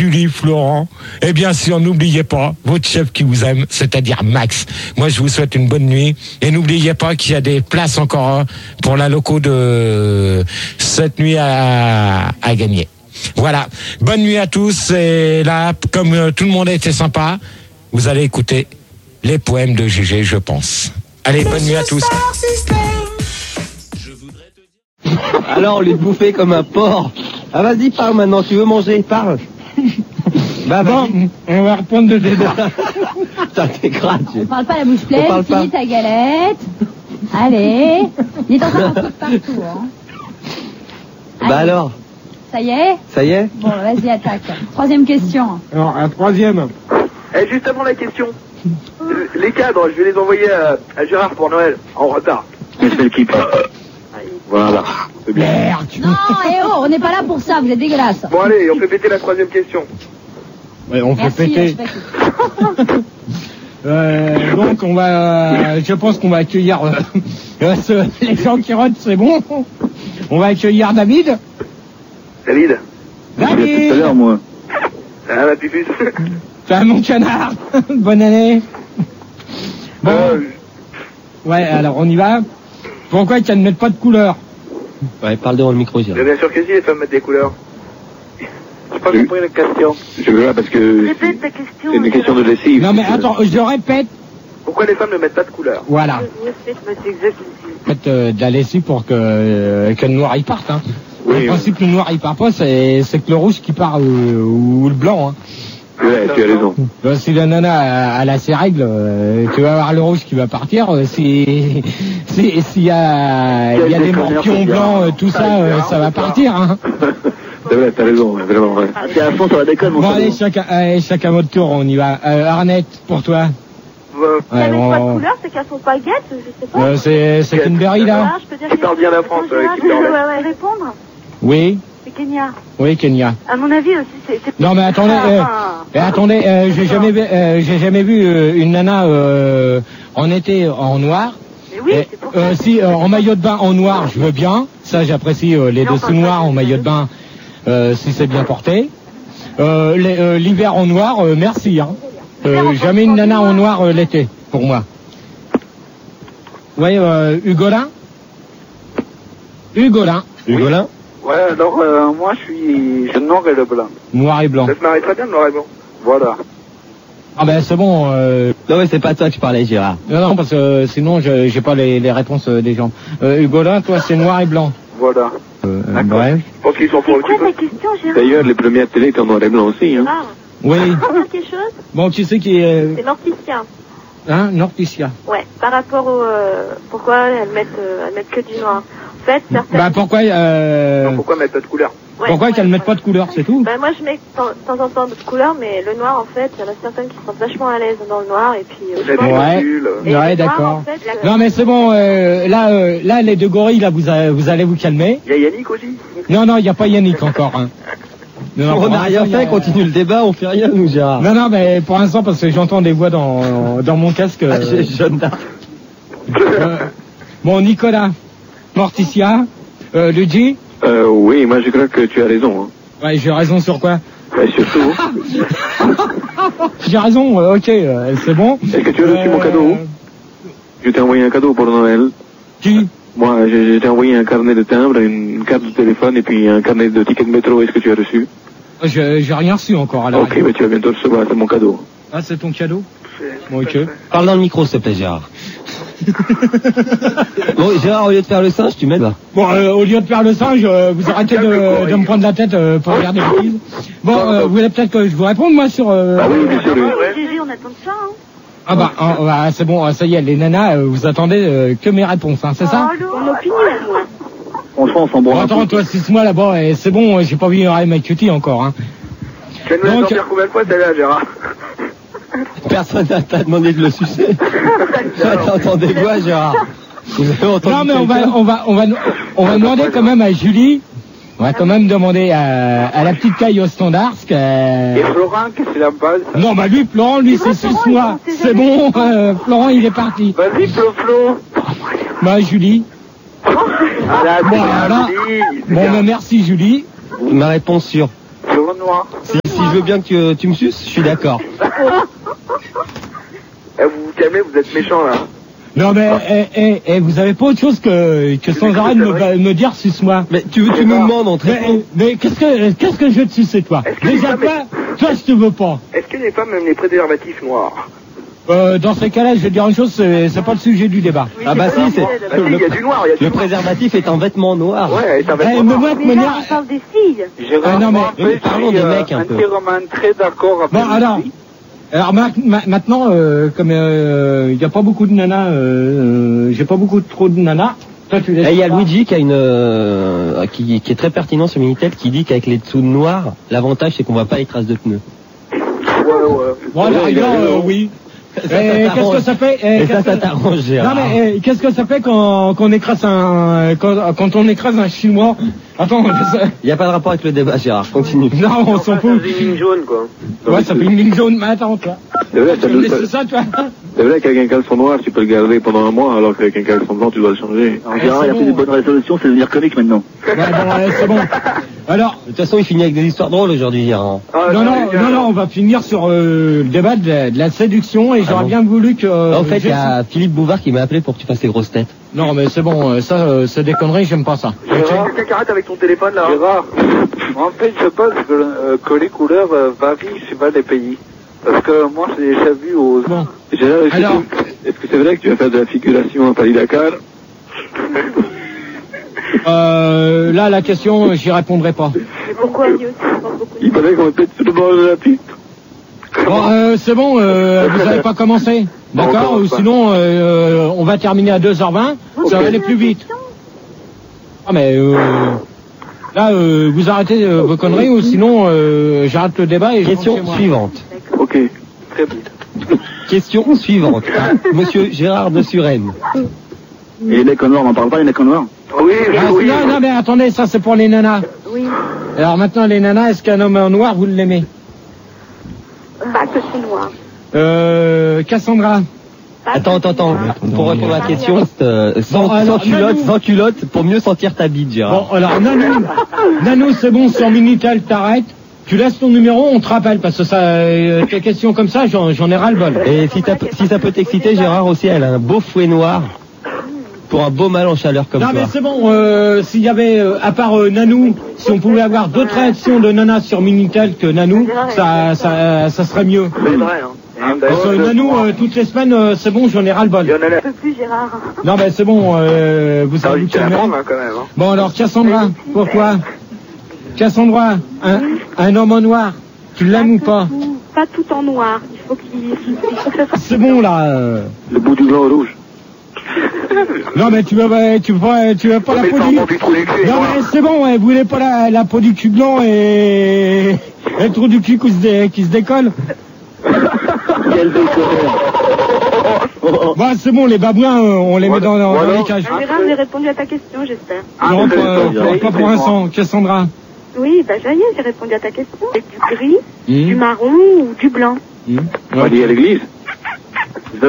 Julie, Florent, et bien sûr, n'oubliez pas votre chef qui vous aime, c'est-à-dire Max. Moi, je vous souhaite une bonne nuit. Et n'oubliez pas qu'il y a des places encore pour la loco de cette nuit à gagner. Voilà. Bonne nuit à tous. Et là, comme tout le monde a été sympa, vous allez écouter les poèmes de GG, je pense. Allez, bonne nuit à tous. Alors, on lui bouffait comme un porc. Ah, vas-y, parle maintenant, tu veux manger, parle. Bah bon, on va reprendre de débat. Ça t'écrase. On parle pas la bouche pleine, finis ta galette. Allez. Il est en train de partout, hein. Bah Allez. alors, Ça y est? ça y est? Bon, vas-y, attaque. Troisième question. Alors, un troisième. Et juste avant la question, les cadres, je vais les envoyer à Gérard pour Noël, en retard. C'est l'équipe. Voilà. C'est bien. Merde. Non, on n'est pas là pour ça, vous êtes dégueulasse. Bon allez, on fait péter la troisième question. Ouais, on fait Merci, péter. Donc on va, je pense qu'on va accueillir les gens qui rentrent, c'est bon. On va accueillir David. David. Tout à David, l'heure, moi. Ah la pupus. t'as mon canard. Bonne année. Bon, ouais, alors on y va. Pourquoi qu'elles ne mettent pas de couleur? Ouais, parle devant le micro, Gérard. Bien sûr que si, les femmes mettent des couleurs. J'ai pas compris la question. Je veux là parce que Répète ta question. c'est une question de lessive. Non mais attends, je répète. Pourquoi les femmes ne mettent pas de couleurs? Voilà. C'est exact. Faites de la lessive pour que le noir il parte. Hein. Oui, Le principe que le noir il part pas, c'est que le rouge qui part ou le blanc. Hein. Ouais, tu as raison. Si la nana elle a ses règles, tu vas avoir le rouge qui va partir. S'il y a des morpions blancs, tout ça, ça va partir. Hein. C'est vrai, t'as raison, vraiment. Ouais. T'es à fond sur la déconne, mon Bon allez, chacun votre tour, on y va. Arnette, pour toi. Si elles mettent pas de couleur, c'est qu'elles sont pas guettes, je sais pas. C'est Kinberry là. Voilà, je peux dire Tu parles bien la France, Kimberley. ouais, répondre. Oui, C'est Kenya. oui Kenya. À mon avis aussi, c'est... Non mais attendez, j'ai jamais vu une nana en été en noir. Mais oui, c'est pour ça. Si en maillot de bain en noir, je veux bien. Ça, j'apprécie les dessous noirs en maillot de bain si c'est bien porté. L'hiver en noir, merci. Hein. Jamais une nana en noir l'été pour moi. Ouais, Hugolin. Hugolin. Hugolin? Ouais, alors moi je suis noir et le blanc. Noir et blanc. Ça se marie très bien, le noir et blanc. Voilà. Ah ben c'est bon. Non, mais c'est pas de ça que je parlais, Gérard. Non, parce que sinon j'ai pas les réponses des gens. Hugolin, toi c'est noir et blanc. Voilà. Bref. Je pense qu'ils sont pour C'est le quoi coup. ta question, Gérard? D'ailleurs, les premières télés étaient en noir et blanc aussi. Hein. Gérard, Oui. tu peux dire quelque chose? Bon, tu sais qui est... C'est Morticia. Hein, Norticia. Ouais, par rapport au... pourquoi elles mettent que du noir. En fait, certaines... Bah pourquoi Pourquoi mettre pas de couleur? Ouais, pourquoi ouais, qu'elles mettent ouais. pas de couleur, c'est tout? Bah moi je mets de temps en temps d'autres couleurs, mais le noir en fait, il y en a certaines qui sont vachement à l'aise dans le noir et puis... Vous êtes ridicule. Et Ouais, le noir, d'accord. en fait, la- Non mais c'est bon, là les deux gorilles, là vous allez vous calmer. Il y a Yannick aussi. Non, il n'y a pas Yannick encore. Hein. Non, On pour n'a rien l'instant, fait, continue le débat, on fait rien, nous, Gérard. Non, mais pour l'instant, parce que j'entends des voix dans mon casque. Jeanne d'Arc. Bon, Nicolas, Morticia, Luigi. Oui, moi je crois que tu as raison. Hein. Ouais, j'ai raison sur quoi? Et surtout, J'ai raison, ok, c'est bon. est-ce que tu as reçu mon cadeau? Je t'ai envoyé un cadeau pour Noël. Qui? Moi, je t'ai envoyé un carnet de timbre, une carte de téléphone et puis un carnet de ticket de métro. Est-ce que tu as reçu? J'ai rien reçu encore. Alors. Ok, mais tu vas bientôt recevoir, c'est mon cadeau. Ah, c'est ton cadeau? Bon, ok. Parle dans le micro, s'il te plaît, Gérard. Bon, Gérard, au lieu de faire le singe, tu m'aides là. Bon, au lieu de faire le singe, vous arrêtez de me prendre la tête pour regarder les bêtises. Bon, vous voulez peut-être que je vous réponde, moi, sur... Ah oui, bien sûr, oui. Gégé, on attend ça, hein. Ah bah, c'est bon, ça y est, les nanas, vous attendez que mes réponses, hein, c'est ça? Mon opinion, moi. Franchement, on s'en Bon, attends, toi, 6 mois là-bas, et c'est bon, j'ai pas vu un my cutie encore, hein. Tu vas nous la sortir combien de fois celle-là, Gérard? Personne n'a t'a demandé de le sucer. T'entends des voix, Gérard. Vous avez entendu Non, mais quelqu'un on va demander quand même à Julie, on va quand même demander à la petite caille au standard, ce qu'elle... Et Florent, qu'est-ce qu'il en passe? Non, bah lui, Florent, lui, c'est 6 mois. C'est bon, Florent, il est parti. Vas-y, Flo. Bah, Julie. Voilà, Bon, voilà. Bon, bah, merci, Julie. Ma réponse sur... Sur le noir. Si je veux bien que tu me suces, je suis d'accord. Vous vous calmez, vous êtes méchants là. Non mais vous avez pas autre chose que sans arrêt de me dire suce-moi. Mais tu me demandes en traitant. Mais qu'est-ce que je vais te sucer toi? Déjà toi je te veux pas. Est-ce que les femmes aiment les préservatifs noirs? Dans ces cas-là, je vais te dire une chose, c'est pas le sujet du débat. Oui, Ah bah si, c'est il y a du noir, il y a du le noir. préservatif est un vêtement noir. Ouais, c'est un vêtement Mais noir. moi de Mais là, manière. on parle des filles. Non mais parlons des mecs un peu. entièrement très d'accord avec bon alors maintenant comme il y a pas beaucoup de nanas, j'ai pas beaucoup trop de nanas. Toi tu laisses. Et il y a Luigi qui a une qui est très pertinent sur Minitel qui dit qu'avec les dessous noirs, l'avantage c'est qu'on voit pas les traces de pneus. Bon alors oui. Qu'est-ce que ça fait Et ça t'arrange, Gérard. Non mais qu'est-ce que ça fait quand on écrase quand on écrase un chinois? Attends, Il n'y a pas de rapport avec le débat, Gérard, continue. non, on s'en fout. Une ligne jaune quoi. Ouais, ça fait une ligne jaune. Mais attends, toi. C'est vrai, Tu me laisses ça, toi? c'est vrai qu'avec un caleçon noir, tu peux le garder pendant un mois, alors qu'avec un caleçon blanc, tu dois le changer. En général, il a pris des bonnes résolutions, c'est devenir comique maintenant. Ouais, bon, c'est bon. Alors, De toute façon, il finit avec des histoires drôles aujourd'hui, Gérard. non, on va finir sur le débat de la séduction et j'aurais bien voulu que... En fait, il y a Philippe Bouvard qui m'a appelé pour que tu fasses les grosses têtes. Non, mais c'est bon, ça, c'est des conneries, j'aime pas ça. Quelqu'un qui arrête avec ton téléphone là. Gérard, en fait, je pense que les couleurs varient suivant les pays. Parce que moi, j'ai déjà vu aux... Bon. Gérard, Alors est-ce que c'est vrai que tu vas faire de la figuration à Paris-Dakar? Là, la question, j'y répondrai pas. Mais pourquoi lui aussi, je pense beaucoup. Il paraît qu'on va peut-être tout le bord de la piste. Bon, c'est bon, vous avez pas commencé. D'accord? Ou sinon, on va terminer à 2h20, ça va aller plus vite. Ah mais là, vous arrêtez vos conneries ou sinon j'arrête le débat et je rentre chez Question moi. suivante. Ok, très bien. Question suivante. Monsieur Gérard de Suresnes. Et les mecs en noir, on n'en parle pas, les mecs en noir? Oui, Non, mais attendez, ça c'est pour les nanas. Oui. Alors maintenant, les nanas, est-ce qu'un homme en noir, vous l'aimez? Pas que c'est noir. Cassandra. Attends. Pour répondre à la question, sans culotte, pour mieux sentir ta bite, Gérard. Bon, alors Nanou, c'est bon, sur Minitel, t'arrêtes. Tu laisses ton numéro, on te rappelle, parce que ça, tes questions comme ça, j'en ai ras-le-bol. Et si ça peut t'exciter, Gérard aussi, elle a un beau fouet noir pour un beau mâle en chaleur comme Non toi. mais c'est bon, s'il y avait, à part Nanou, si on pouvait avoir d'autres réactions de nanas sur Minitel que Nanou, ça serait mieux. C'est vrai, hein. Parce que Nanou, toutes les semaines, c'est bon, j'en ai ras-le-bol. Il y en a là. Je peux plus, Gérard. Non mais c'est bon, vous Ça va avez vite la prendre hein, quand même. Hein. Bon alors Cassandra, pourquoi? Cassandra, un homme en noir, tu l'aimes ou pas? Pas tout en noir. Il faut que ça soit... C'est bon là. Le bout du blanc au rouge. Non mais tu veux pas la Mais peau le du... format du trou du cul est Non noir. mais c'est bon, vous voulez pas la peau du cul blanc et le trou du cul qui se décolle? Quel Bah c'est bon, les babouins, on les met dans les cages. Gérard, j'ai répondu à ta question, j'espère. Non, pas pour l'instant, Cassandra. Oui, bah ça y est, j'ai répondu à ta question. Avec du gris, du marron ou du blanc. On va aller à l'église. Vous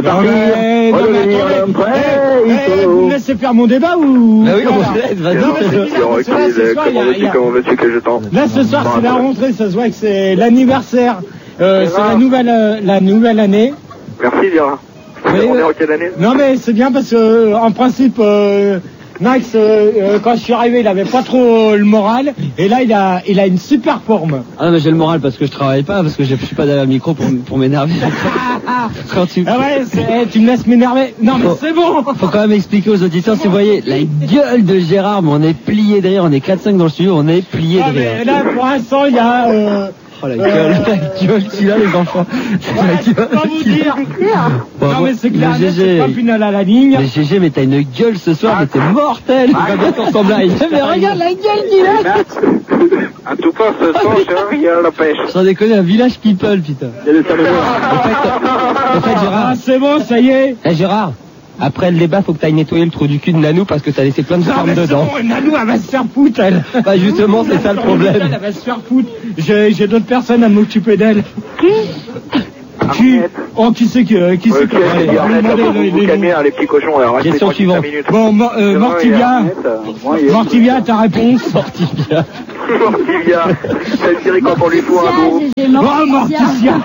me laissez faire mon débat ou... Ah oui, Voilà. on se laisse, vas-y. Non, mais c'est bizarre, parce que là, ce soir, Comment veux-tu que je tente? là, ce soir, c'est la rentrée, ça se voit que c'est l'anniversaire, c'est la nouvelle année. Merci Gérard. Oui, On est en quelle année? Non mais c'est bien parce que en principe Max quand je suis arrivé il avait pas trop le moral et là il a une super forme. Ah non, mais j'ai le moral parce que je travaille pas, parce que je suis pas derrière le micro pour m'énerver. Quand tu... Ah ouais, tu me laisses m'énerver. Non mais c'est bon. Faut quand même expliquer aux auditeurs, si vous voyez la gueule de Gérard, mais on est plié de rire, on est 4-5 dans le studio, on est plié Ah de rire. mais là pour l'instant il y a Oh la gueule, celui-là les enfants. je peux pas vous dire. Bon, Non mais c'est clair, le c'est GG, pas final à la ligne. mais GG, mais t'as une gueule ce soir, mais t'es mortel. Il va bientôt ressembler à une... Mais regarde la gueule qu'il a. En tout cas, ce soir, Gérard, il y a la pêche. Sans déconner, un village people, putain. Il y a des salles En fait, Gérard, Ah c'est bon, ça y est. Gérard, après le débat, faut que t'ailles nettoyer le trou du cul de Nanou parce que t'as laissé plein de Non formes mais c'est dedans. bon, Nanou elle va se faire foutre elle. Bah justement, c'est ça le problème. Elle va se faire foutre. J'ai d'autres personnes à m'occuper d'elle. Qui c'est que Ok, les Arnett, vous calmez les petits cochons là. Restez Question tranquilles 5 suivante. minutes. Bon, Mortivia, ta réponse. Mortivia. Morticia. Ça veut dire quand on lui faut un mot. Oh, Morticia.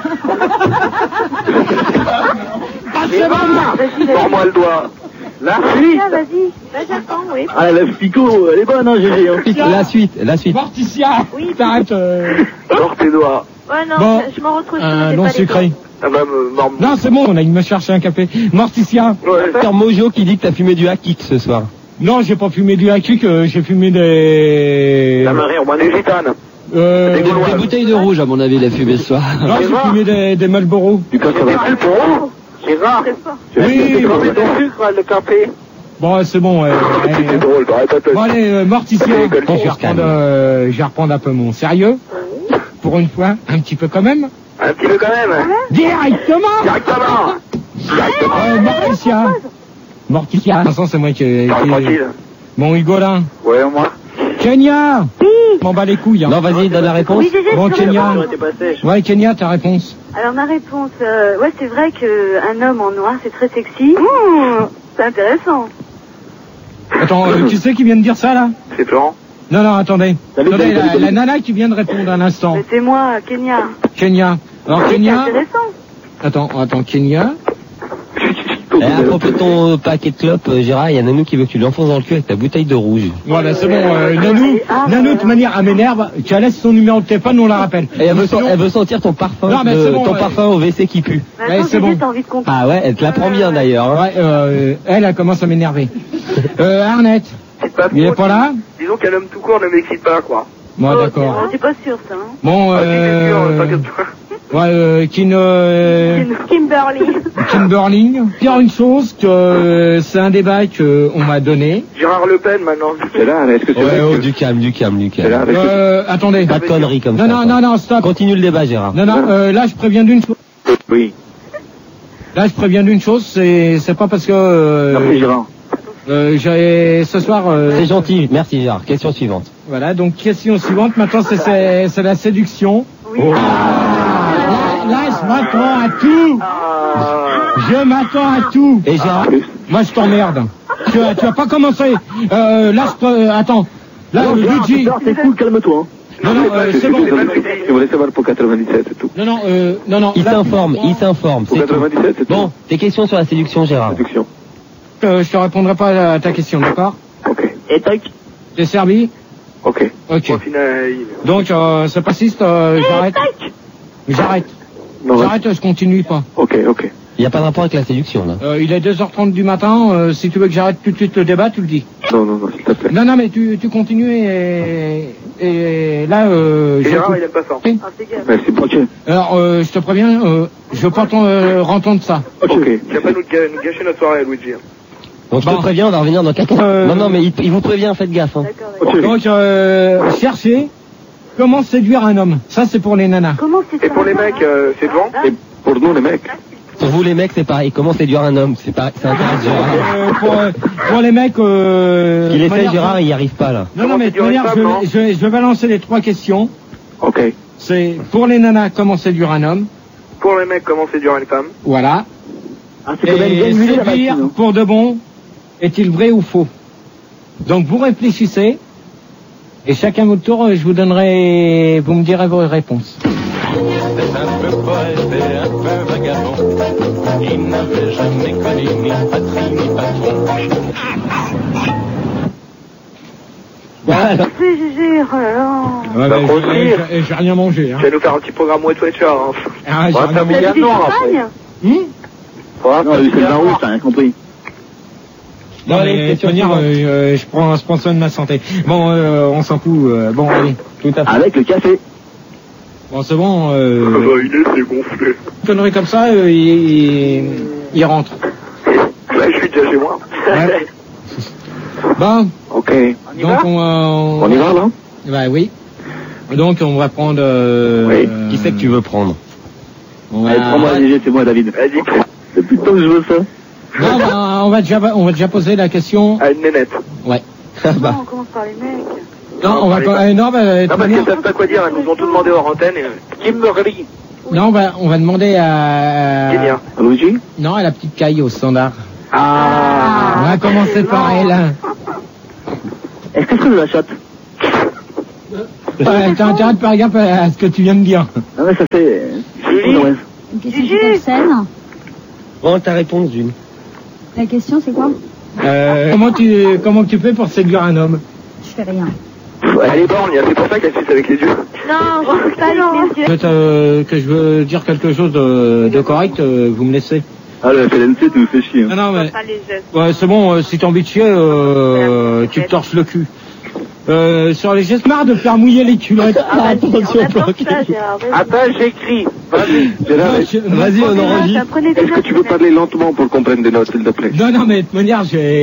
Ah, c'est bon. Prends-moi le doigt. La suite. Vas-y, j'attends, oui. Ah, la Pico, elle est bonne, hein, GG. Hein. La suite. Morticia. Oui. T'arrêtes. Sors tes doigts. Ouais, non, Bon, je m'en retrouve. non sucré. Ah bah, Non, c'est bon, on a me chercher un café. Morticia. Ouais. Faire Mojo qui dit que t'as fumé du hakik ce soir. Non, j'ai pas fumé du hakik, j'ai fumé des... La marée, on va des gitanes. Des bouteilles de rouge, à mon avis, il a fumé ce soir. Non, j'ai fumé des Marlboro. Du café. Des Marlboro. Gérard. Oui. Tu vas mettre ton sucre, le café. Bon, c'est bon. C'est drôle, Bon, allez, Morticia. Je vais reprendre un peu mon sérieux. Pour une fois, un petit peu quand même. Un petit peu quand même. Directement. Morticia. De toute façon, c'est moi qui... Tranquille. Bon, Hugolin. Ouais, moi. Kenya. M'en bats les couilles. Hein. Non, vas-y, donne la réponse. Oui, GG, Bon, Kenya. Ouais, Kenya, ta réponse. Alors, ma réponse, ouais, c'est vrai qu'un homme en noir, c'est très sexy. C'est intéressant. Attends, tu sais qui vient de dire ça, là? C'est Florent. Non, attendez. Attendez, la nana qui vient de répondre un instant. Mais c'est moi, Kenya. Kenya. Alors, C'est Kenya... intéressant. Attends, Kenya... À propos de ton paquet de clopes, Gérard, il y a Nanou qui veut que tu l'enfonces dans le cul avec ta bouteille de rouge. Voilà, c'est bon. Nanou, de toute manière, elle m'énerve. Tu laisses son numéro de téléphone, on la rappelle. Et elle veut sentir ton parfum, non, mais c'est bon, parfum au WC qui pue. Maintenant, c'est bon. t'as envie de comprendre. Ah ouais, elle te la prend bien d'ailleurs. Hein. Ouais, elle commence à m'énerver. Arnett, il est pas là? Disons qu'un homme tout court ne m'excite pas, quoi. Bon, d'accord. C'est pas sûr, ça. Hein. Bon, t'inquiète-toi. ouais, Kimberly. Dire une chose, que c'est un débat qu'on m'a donné. Gérard Le Pen, maintenant. C'est là, est-ce que c'est Ouais, oh, du calme. C'est là, Attendez. Pas de conneries comme ça. Non, stop. Continue le débat, Gérard. Non, là, je préviens d'une chose. Oui. Là, je préviens d'une chose, c'est pas parce que... Merci, Gérard. J'ai ce soir... C'est gentil, merci Gérard. Question suivante. Voilà, donc question suivante, maintenant c'est la séduction. Oui. Là, je m'attends à tout. Je m'attends à tout. Et Gérard, moi, je t'emmerde. Tu vas pas commencer. Attends. Là, le budget... c'est cool, calme-toi. Non, c'est bon. Je voulais savoir pour 97, c'est tout. Non. Il s'informe. Pour 97, c'est tout. Bon, tes questions sur la séduction, Gérard. Séduction. Je te répondrai pas à ta question, d'accord? Ok. Et tac. T'es servi? Ok. Donc, c'est passiste, j'arrête. J'arrête, je continue pas. Ok. Il n'y a pas de rapport avec la séduction, là. Il est 2h30 du matin, si tu veux que j'arrête tout de suite le débat, tu le dis. Non, s'il te plaît. Non, mais tu continues et là, Gérard, il aime pas ça. Merci, ok. Alors, je te préviens, je veux pas entendre ça. Ok. Tu vas pas nous gâcher notre soirée, Luigi. Donc, je te préviens, on va revenir dans quelques... Non, mais il vous prévient, faites gaffe, hein. D'accord. Donc, cherchez comment séduire un homme. Ça, c'est pour les nanas. Comment c'est ça? Et pour les mecs, c'est devant? Et pour nous, les mecs? Pour vous, les mecs, c'est pareil. Comment séduire un homme? C'est intéressant, Gérard. Pour les mecs... Il essaie, Gérard, il n'y arrive pas, là. Non, mais de manière, je vais lancer les 3 questions. Ok. C'est pour les nanas, comment séduire un homme. Pour les mecs, comment séduire une femme? Voilà. Et séduire pour de bon, est-il vrai ou faux? Donc vous réfléchissez, et chacun votre tour, vous me direz vos réponses. C'était un peu poète et un peu vagabond. Il n'avait jamais connu ni patrie ni patron. Voilà. C'est GG, oh là là. J'ai rien mangé. Hein. Tu vas nous faire un petit programme Wet Watcher. Hein. Ah, j'ai rien mangé. T'as du champagne? Non, c'est le vin rouge, t'as rien compris. Non, allez, de toute manière, je prends soin de ma santé. Bon, on s'en fout. Bon, allez, tout à fait. Avec le café. Bon, c'est bon. Il est gonflé. Connerie comme ça, il rentre. Là, je suis déjà chez moi. Ouais. Bon. Ok. Donc on y va, là? Bah oui. Donc on va prendre... Oui. Qui c'est que tu veux prendre? Allez, prends-moi, c'est moi, David. Vas-y, prends. Depuis le temps que je veux ça. Non, bah, on va déjà poser la question. À une nénette. Ouais. Non, on commence par les mecs. Non, on va pas... non, parce qu'elles savent pas quoi dire, elles nous ont tout demandé hors antenne. Kimberly. Non, on va demander à... Kenya. À Luigi? Non, à la petite Caille au standard. Ah. On va commencer par elle. Est-ce que je la chatte? T'as intérêt de faire gaffe à ce que tu viens de dire. Ah ouais, ça fait... Julie. Une question qui t'obsède. Bon, ta réponse, Jules. La question, c'est quoi? Comment tu fais pour séduire un homme? Je fais rien. Elle est borgne, c'est pour ça qu'elle suce avec les yeux. Non, je sais pas avec les yeux. Que je veux dire quelque chose de correct, vous me laissez. Ah, la FLNC, tu nous fais chier. Ah non, mais... Pas les gestes. Ouais, c'est bon, si t'as envie de chier, tu te torches le cul. Sur les gestes, marre de faire mouiller les culottes. Attention, ça, Gérard. Attends, j'écris. Vas-y. Vas-y, on enregistre. Est-ce que tu peux parler lentement pour qu'on prenne des notes, s'il te plaît? Non, mais de toute manière,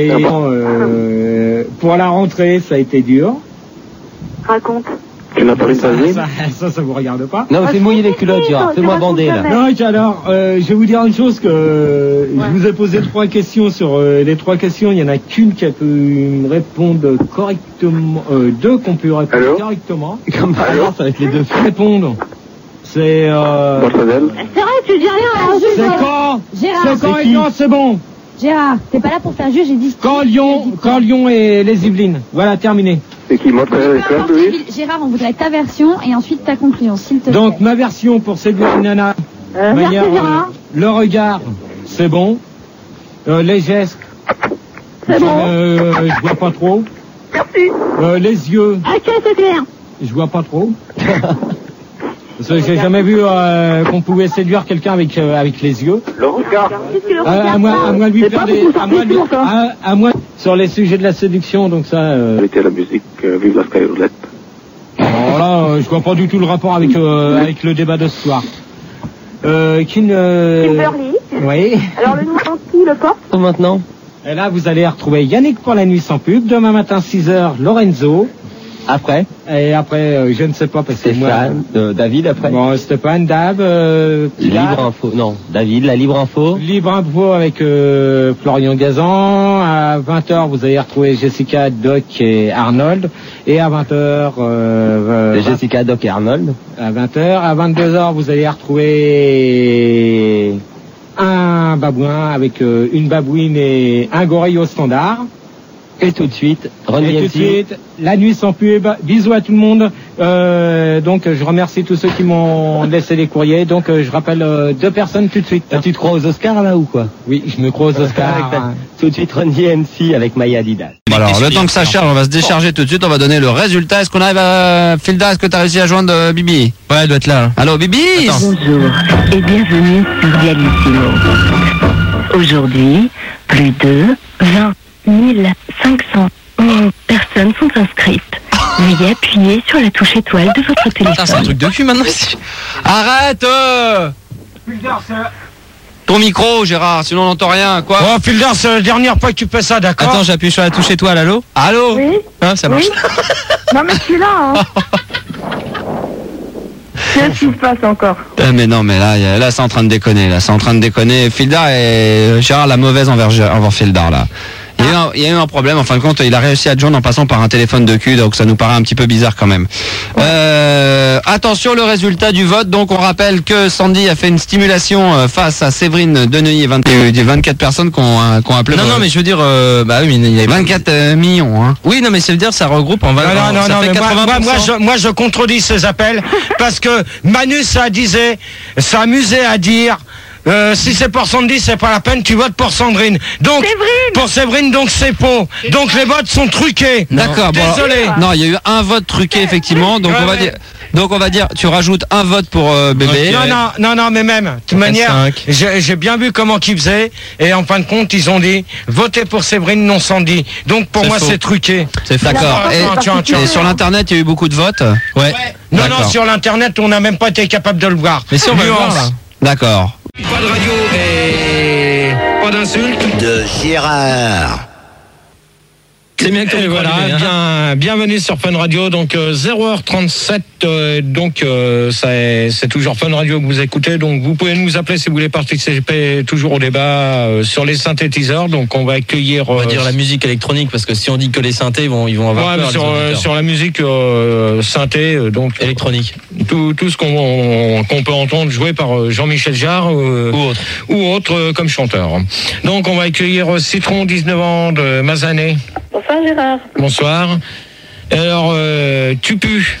pour la rentrée, ça a été dur. Raconte. Tu n'as pas une phase? Ça vous regarde pas. Non, fais mouiller les culottes, Gérard. Fais-moi bander, là. Non, alors, je vais vous dire une chose que je vous ai posé 3 questions. Sur les 3 questions, il y en a qu'une qui a pu me répondre correctement, 2 qu'on peut répondre correctement. Comme par hasard, ça va être les deux. Répondre. C'est Mortadelle. C'est vrai, tu dis rien là. c'est quand Gérard. C'est quand et quand c'est bon. Gérard, t'es pas là pour faire juge, j'ai dit. Quand Lyon et les Yvelines. Voilà, terminé. C'est qui, Mortadelle et Cranberry? Gérard, on voudrait ta version et ensuite ta conclusion, s'il te plaît. Donc, ma version pour séduire une nana, manière, le regard, c'est bon. Les gestes, C'est bon. je vois pas trop. Merci. Les yeux, Ok, c'est clair. je vois pas trop. Parce que j'ai jamais vu qu'on pouvait séduire quelqu'un avec les yeux. Le regard. Qu'est-ce que le À moi de lui faire des... À moi sur les sujets de la séduction, donc ça... Arrêtez la musique, vive la Skyroulette. Alors là, je vois pas du tout le rapport avec le débat de ce soir. Kimberly. Oui. Alors, le nom qui le porte? Maintenant. Et là, vous allez retrouver Yannick pour la nuit sans pub. Demain matin, 6h, Lorenzo. Après. Et après, je ne sais pas parce que moi... Stéphane, David, après. Bon, Stéphane, Dab, Libre Info. Non, David, la Libre Info. Libre Info avec Florian Gazan. À 20h, vous allez retrouver Jessica, Doc et Arnold. Et à 20h... Jessica, Doc et Arnold. À 20h. À 22h, vous allez retrouver un babouin avec une babouine et un gorille au standard. Et tout de suite, Ron Et tout de DMC. suite, la nuit sans pub. Bisous à tout le monde. Donc, je remercie tous ceux qui m'ont laissé les courriers. Donc, je rappelle 2 personnes tout de suite. Tu te crois aux Oscars, là, ou quoi? Oui, je me crois aux Oscars. Tout de suite, Ron DMC avec Maya Adidas. Bon, alors, le temps que ça charge, on va se décharger tout de suite, on va donner le résultat. Est-ce qu'on arrive à... Filda, est-ce que tu as réussi à joindre Bibi? Ouais, elle doit être là. Hein. Allô, Bibi? Bonjour et bienvenue sur Dialissimo. Aujourd'hui, plus de 20 511 personnes sont inscrites. Veuillez appuyer sur la touche étoile de votre téléphone. Putain, c'est un truc de cul maintenant ici. Arrête ton micro, Gérard, sinon on n'entend rien, quoi. Oh, Filder, c'est la dernière fois que tu fais ça, d'accord? Attends, j'appuie sur la touche étoile, allô? Allô? Oui. Hein, ça marche. Oui. Non, mais je suis là, hein. Qu'est-ce qui se passe encore? Mais non, mais là, c'est en train de déconner, là, c'est en train de déconner. Fildar et Gérard la mauvaise envers Fildar, là. Il y a eu un problème, en fin de compte, il a réussi à joindre en passant par un téléphone de cul, donc ça nous paraît un petit peu bizarre quand même. Attention, le résultat du vote, donc on rappelle que Sandy a fait une stimulation face à Séverine Deneuilly et 24 personnes qui ont appelé. Non, mais je veux dire, bah oui, mais il y avait 24 millions, hein. Oui, non, mais ça veut dire ça regroupe en valeur. Non, ça fait mais 80%. moi, je contredis ces appels parce que Manu s'amusait à dire si c'est pour Sandy, c'est pas la peine, tu votes pour Sandrine. Donc, pour Séverine, donc c'est faux. Donc les votes sont truqués. D'accord, bon. Désolé. Non, il y a eu un vote truqué, effectivement, donc on va dire, tu rajoutes un vote pour bébé. Non, mais même, de toute manière, j'ai bien vu comment qu'ils faisaient, et en fin de compte, ils ont dit, votez pour Séverine, non Sandy. Donc pour moi, c'est truqué. C'est d'accord. Et sur l'internet, il y a eu beaucoup de votes. Ouais. Non, sur l'internet, on n'a même pas été capable de le voir. Mais si on va le voir, là. D'accord. Pas de radio et pas d'insultes. De Gérard. C'est bien que Et voilà, bienvenue sur Fun Radio, donc 0h37, donc c'est toujours Fun Radio que vous écoutez, donc vous pouvez nous appeler si vous voulez participer toujours au débat sur les synthétiseurs, donc on va accueillir... On va dire la musique électronique, parce que si on dit que les synthés, ils vont avoir peur. Sur la musique synthé, donc électronique. Tout ce qu'on peut entendre joué par Jean-Michel Jarre ou autre comme chanteur. Donc on va accueillir Citron, 19 ans, de Mazanet. Bonsoir, Gérard. Bonsoir. Alors, tu pues.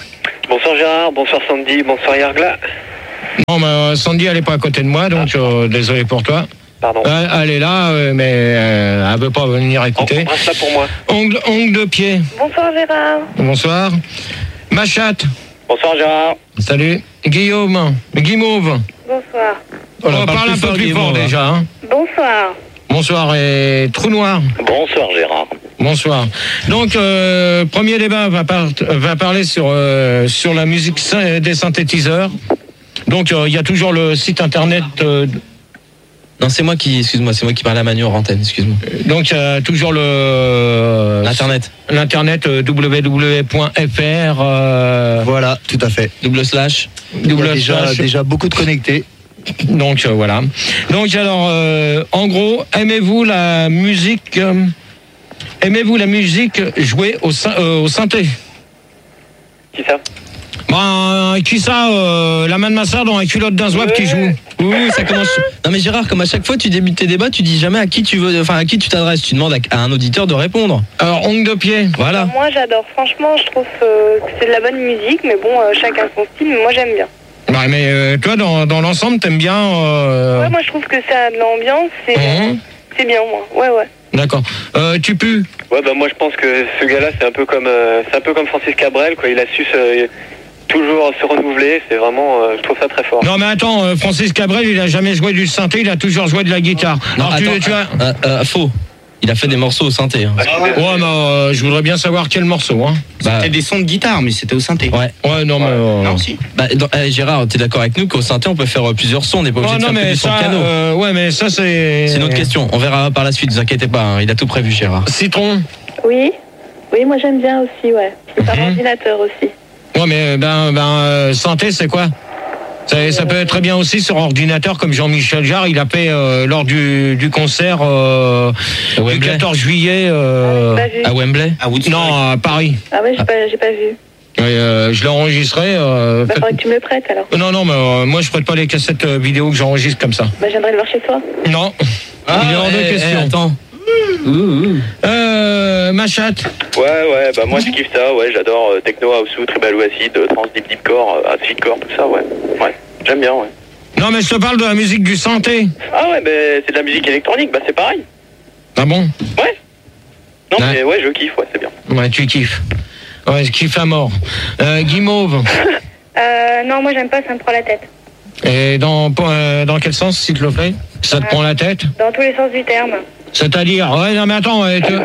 Bonsoir Gérard, bonsoir Sandy, bonsoir Yargla. Non, mais Sandy, elle est pas à côté de moi, donc désolé pour toi. Pardon. Elle est là, mais elle veut pas venir écouter. On reste là pour moi. Ongle de pied. Bonsoir Gérard. Bonsoir. Machat. Bonsoir Gérard. Salut. Guillaume. Guimauve. Bonsoir. On parle un peu plus fort déjà. Hein. Bonsoir. Bonsoir et Trou Noir. Bonsoir Gérard. Bonsoir. Donc, premier débat va parler sur la musique des synthétiseurs. Donc, il y a toujours le site internet... Non, c'est moi qui parle à Manu en antenne, excuse-moi. Donc, il y a toujours L'internet. L'internet www.fr. Voilà, tout à fait. Déjà beaucoup de connectés. Donc, voilà. Donc, alors, en gros, aimez-vous la musique jouée au synthé? Qui ça? Qui ça? La main de ma soeur dans un culotte d'un zouave qui joue. Oui, ça commence. Non mais Gérard, comme à chaque fois tu débutes tes débats, tu dis jamais à qui tu t'adresses. Tu demandes à un auditeur de répondre. Alors, ongle de pied. Voilà. Moi j'adore, franchement je trouve que c'est de la bonne musique, mais bon, chacun son style, mais moi j'aime bien. Bah, mais toi, dans l'ensemble, t'aimes bien... Ouais, moi je trouve que ça a de l'ambiance, c'est bien moi. Ouais. D'accord. Tu pues? Ouais, bah moi je pense que ce gars-là c'est un peu comme Francis Cabrel, quoi. Il a su toujours se renouveler, c'est vraiment, je trouve ça très fort. Non mais attends, Francis Cabrel, il a jamais joué du synthé, il a toujours joué de la guitare. Non, attends, faux. Il a fait des morceaux au synthé. Hein. Ouais, mais je voudrais bien savoir quel morceau. Hein. C'était des sons de guitare, mais c'était au synthé. Ouais, non, mais... Non, si. Gérard, t'es d'accord avec nous qu'au synthé, on peut faire plusieurs sons, on n'est pas obligé de faire que du son de piano. Ouais, mais ça, c'est... C'est une autre question, on verra par la suite, ne vous inquiétez pas, hein, il a tout prévu, Gérard. Citron? Oui, moi j'aime bien aussi, ouais. C'est par ordinateur aussi. Ouais, mais synthé, c'est quoi? Ça peut être très bien aussi sur ordinateur, comme Jean-Michel Jarre, il a fait lors du concert du 14 juillet à Wembley. Non, à Paris. Ah ouais, j'ai pas vu. Je l'ai enregistré. Faudrait que tu me le prêtes alors. Non, mais moi je prête pas les cassettes vidéo que j'enregistre comme ça. J'aimerais le voir chez toi. Non. Il est hors de question. Attends. Machat. Ouais, bah moi je kiffe ça, ouais, j'adore techno, house, tribal ou acid, trans, deep core, acidcore, tout ça, ouais, j'aime bien, ouais. Non mais je te parle de la musique du synthé. Ah ouais, mais c'est de la musique électronique, bah c'est pareil. Ah bon? Ouais. Non mais ouais, je kiffe, ouais, c'est bien. Ouais, tu kiffes. Ouais, je kiffe à mort. Guimauve. Non, moi j'aime pas, ça me prend la tête. Et dans quel sens, s'il te plaît? Ça te prend la tête? Dans tous les sens du terme. C'est-à-dire, ouais, non mais attends,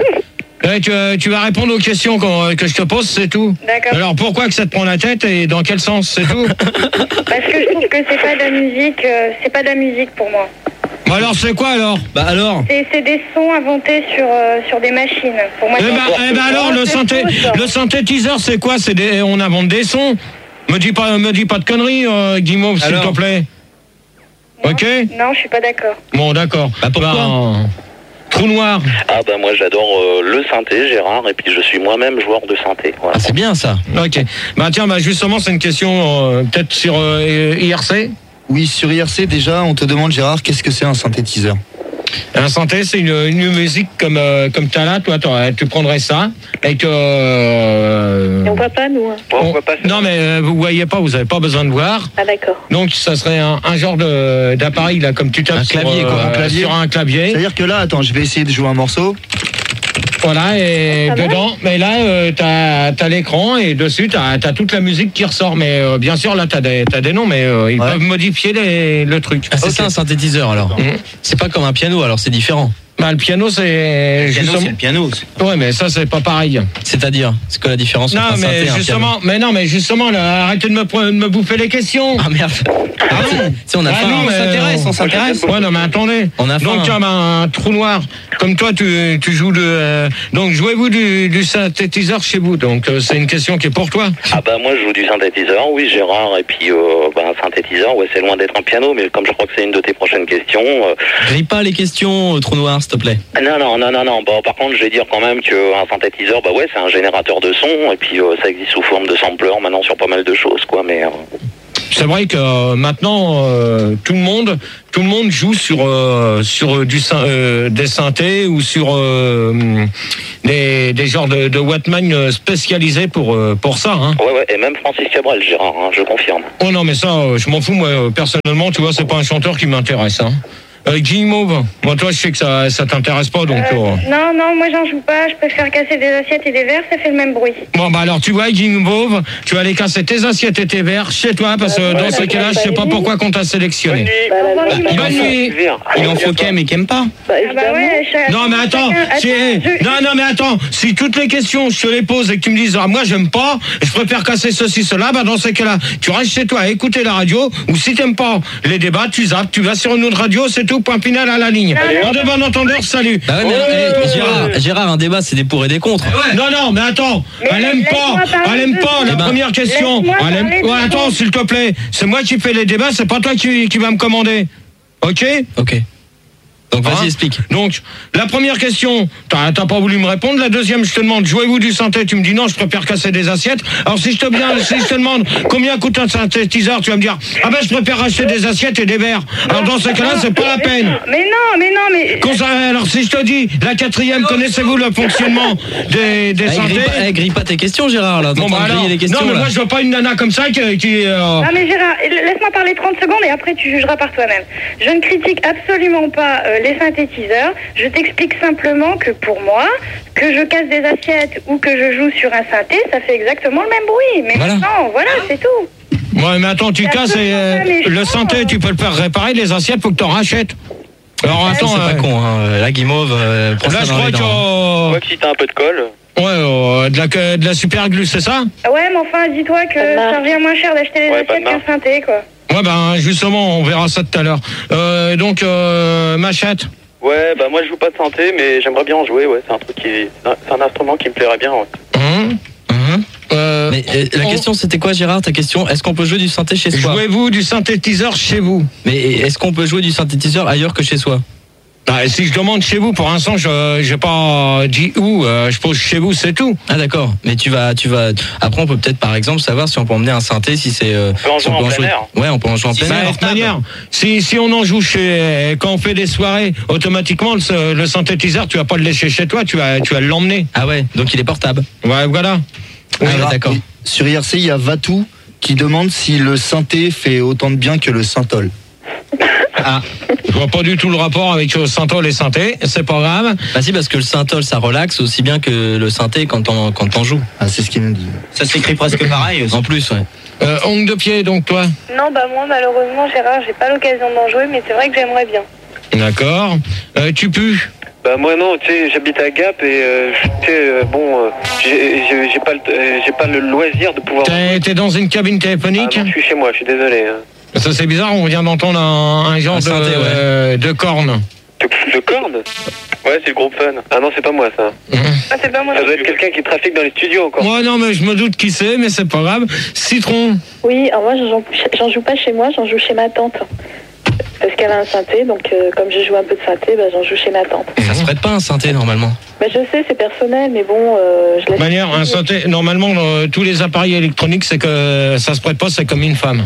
tu vas répondre aux questions que je te pose, c'est tout. D'accord. Alors pourquoi que ça te prend la tête et dans quel sens, c'est tout? Parce que je trouve que c'est pas de la musique pour moi. Bah alors c'est quoi alors? Bah alors? C'est des sons inventés sur des machines. Pour moi, alors le synthétiseur c'est quoi? On invente des sons. Me dis pas de conneries, Guimauve, s'il te plaît. Non, ok? Non, je suis pas d'accord. Bon, d'accord. Bah pourquoi? Trou Noir. Ah bah moi j'adore le synthé, Gérard, et puis je suis moi-même joueur de synthé. Voilà. Ah c'est bien ça. Ok. Bah tiens, justement c'est une question peut-être sur IRC. Oui, sur IRC déjà, on te demande Gérard, qu'est-ce que c'est un synthétiseur? Un synthé, c'est une musique comme t'as là, toi, tu prendrais ça et que. On voit pas nous. Hein. On voit pas ça. Non mais vous voyez pas, vous avez pas besoin de voir. Ah d'accord. Donc ça serait un genre d'appareil là, comme tu tapes un clavier, sur un clavier. C'est-à-dire que là, attends, je vais essayer de jouer un morceau. Voilà, et dedans, mais là, t'as l'écran et dessus, t'as toute la musique qui ressort. Mais bien sûr, là, t'as des noms, mais ils peuvent modifier le truc. Ah, c'est ça un synthétiseur alors. C'est pas comme un piano, alors c'est différent. Bah, le piano, c'est justement... c'est le piano. Ouais, mais ça, c'est pas pareil. C'est-à-dire, c'est quoi la différence entre un synthé et un piano? Mais justement, là, arrêtez de me bouffer les questions. Ah merde. Ah non. Si on a On s'intéresse. Ouais, non, mais attendez. On a donc, tu as un trou noir. Comme toi, tu joues donc, jouez-vous du synthétiseur chez vous? Donc, c'est une question qui est pour toi. Ah bah, moi, je joue du synthétiseur, oui, Gérard. Et puis, un synthétiseur, ouais, c'est loin d'être un piano. Mais comme je crois que c'est une de tes prochaines questions... Grille pas les questions, trou noir, s'il te plaît. Non. Bon, par contre, je vais dire quand même qu'un synthétiseur, bah ouais, c'est un générateur de son. Et puis, ça existe sous forme de sampler maintenant sur pas mal de choses, quoi. Mais... C'est vrai que maintenant tout le monde joue sur des synthés ou sur des genres de Wattman spécialisés pour ça. Hein. Ouais, et même Francis Cabrel, Gérard, hein, je confirme. Oh non, mais ça, je m'en fous, moi, personnellement, tu vois, c'est pas un chanteur qui m'intéresse. Hein. Guy Mauve, moi, toi, je sais que ça t'intéresse pas, donc... Non, moi, j'en joue pas. Je préfère casser des assiettes et des verres, ça fait le même bruit. Bon, bah alors, tu vois, Guy Mauve, tu vas aller casser tes assiettes et tes verres chez toi, parce que dans ce cas-là, je sais pas pourquoi qu'on t'a sélectionné. Bonne nuit. Il en faut qu'aime et qu'aime pas. Non, mais attends, si toutes les questions, je te les pose et que tu me dises, moi, j'aime pas, je préfère casser ceci, cela, bah dans ce cas-là, tu restes chez toi à écouter la radio, ou si t'aimes pas les débats, tu zappes, tu vas sur une autre radio, c'est tout, point final à la ligne. En de bon entendeur, salut. Bah ouais, mais Gérard, un débat, c'est des pour et des contre. Non, mais attends, elle aime pas la première question. Attends, s'il te plaît, c'est moi qui fais les débats, c'est pas toi qui va me commander. Ok. Donc vas-y, explique. Donc, la première question, t'as pas voulu me répondre. La deuxième, je te demande, jouez-vous du synthé? Tu me dis non, je préfère casser des assiettes. Alors si je te demande combien coûte un synthétiseur, tu vas me dire, je préfère acheter des assiettes et des verres. Alors dans ce cas-là, c'est pas la peine. Mais non. Alors si je te dis, la quatrième, connaissez-vous le fonctionnement des synthés? Grille pas tes questions, Gérard, là. Bon, bah alors, les questions, non, mais moi je veux pas une nana comme ça qui Non mais Gérard, laisse-moi parler 30 secondes et après tu jugeras par toi-même. Je ne critique absolument pas les synthétiseurs. Je t'explique simplement que pour moi, que je casse des assiettes ou que je joue sur un synthé, ça fait exactement le même bruit. Mais voilà, c'est tout. Ouais, mais attends, tu casses le synthé, tu peux le faire réparer, les assiettes, faut que t'en rachètes. Alors attends, c'est pas con, hein. La Guimauve, là je crois que si t'as un peu de colle. Ouais, de la super glue, c'est ça? Ouais, mais enfin, dis-toi que ça revient moins cher d'acheter des assiettes qu'un synthé, quoi. Ouais, ben justement, on verra ça tout à l'heure. Donc, Machette. Ouais, bah moi je joue pas de synthé, mais j'aimerais bien en jouer. Ouais, c'est un instrument qui me plairait bien. Ouais. Mais la question c'était quoi, Gérard? Ta question, est-ce qu'on peut jouer du synthé chez soi? Jouez-vous du synthétiseur chez vous? Mais est-ce qu'on peut jouer du synthétiseur ailleurs que chez soi? Si je demande chez vous, pour l'instant, j'ai pas dit où. Je pose chez vous, c'est tout. Ah d'accord. Mais tu vas. Après, on peut peut-être, par exemple, savoir si on peut emmener un synthé, si c'est. On peut en jouer en plein air. Ouais, on peut en jouer en plein air. De toute manière, si on en joue quand on fait des soirées, automatiquement le synthétiseur, tu vas pas le laisser chez toi, tu vas l'emmener. Ah ouais. Donc il est portable. Ouais, voilà. Oui, d'accord. Sur IRC, il y a Vatou qui demande si le synthé fait autant de bien que le synthol. Je vois pas du tout le rapport avec le synthol et synthé, c'est pas grave. Bah si, parce que le synthol ça relaxe aussi bien que le synthé quand on joue. Ah, c'est ce qu'il nous dit. Ça s'écrit presque pareil aussi. En plus, ouais. Ongle de pied, donc toi? Non, bah moi malheureusement Gérard, j'ai pas l'occasion d'en jouer, mais c'est vrai que j'aimerais bien. D'accord. Tu pues? Bah moi non, tu sais, j'habite à Gap et j'ai pas le loisir de pouvoir. T'es dans une cabine téléphonique? Non, je suis chez moi, je suis désolé. Ça c'est bizarre, on vient d'entendre un genre de corne. De corne? Ouais, c'est le groupe Fun. Ah non, c'est pas moi ça. Ah, c'est pas moi. Ça doit être quelqu'un qui trafique dans les studios encore. Ouais, non, mais je me doute qui c'est, mais c'est pas grave. Citron. Oui, alors moi j'en joue pas chez moi, j'en joue chez ma tante. Parce qu'elle a un synthé, donc comme je joue un peu de synthé, j'en joue chez ma tante. Et ça se prête pas un synthé normalement? Je sais, c'est personnel, mais bon, je laisse. De manière, un synthé, normalement, tous les appareils électroniques, c'est que ça se prête pas, c'est comme une femme.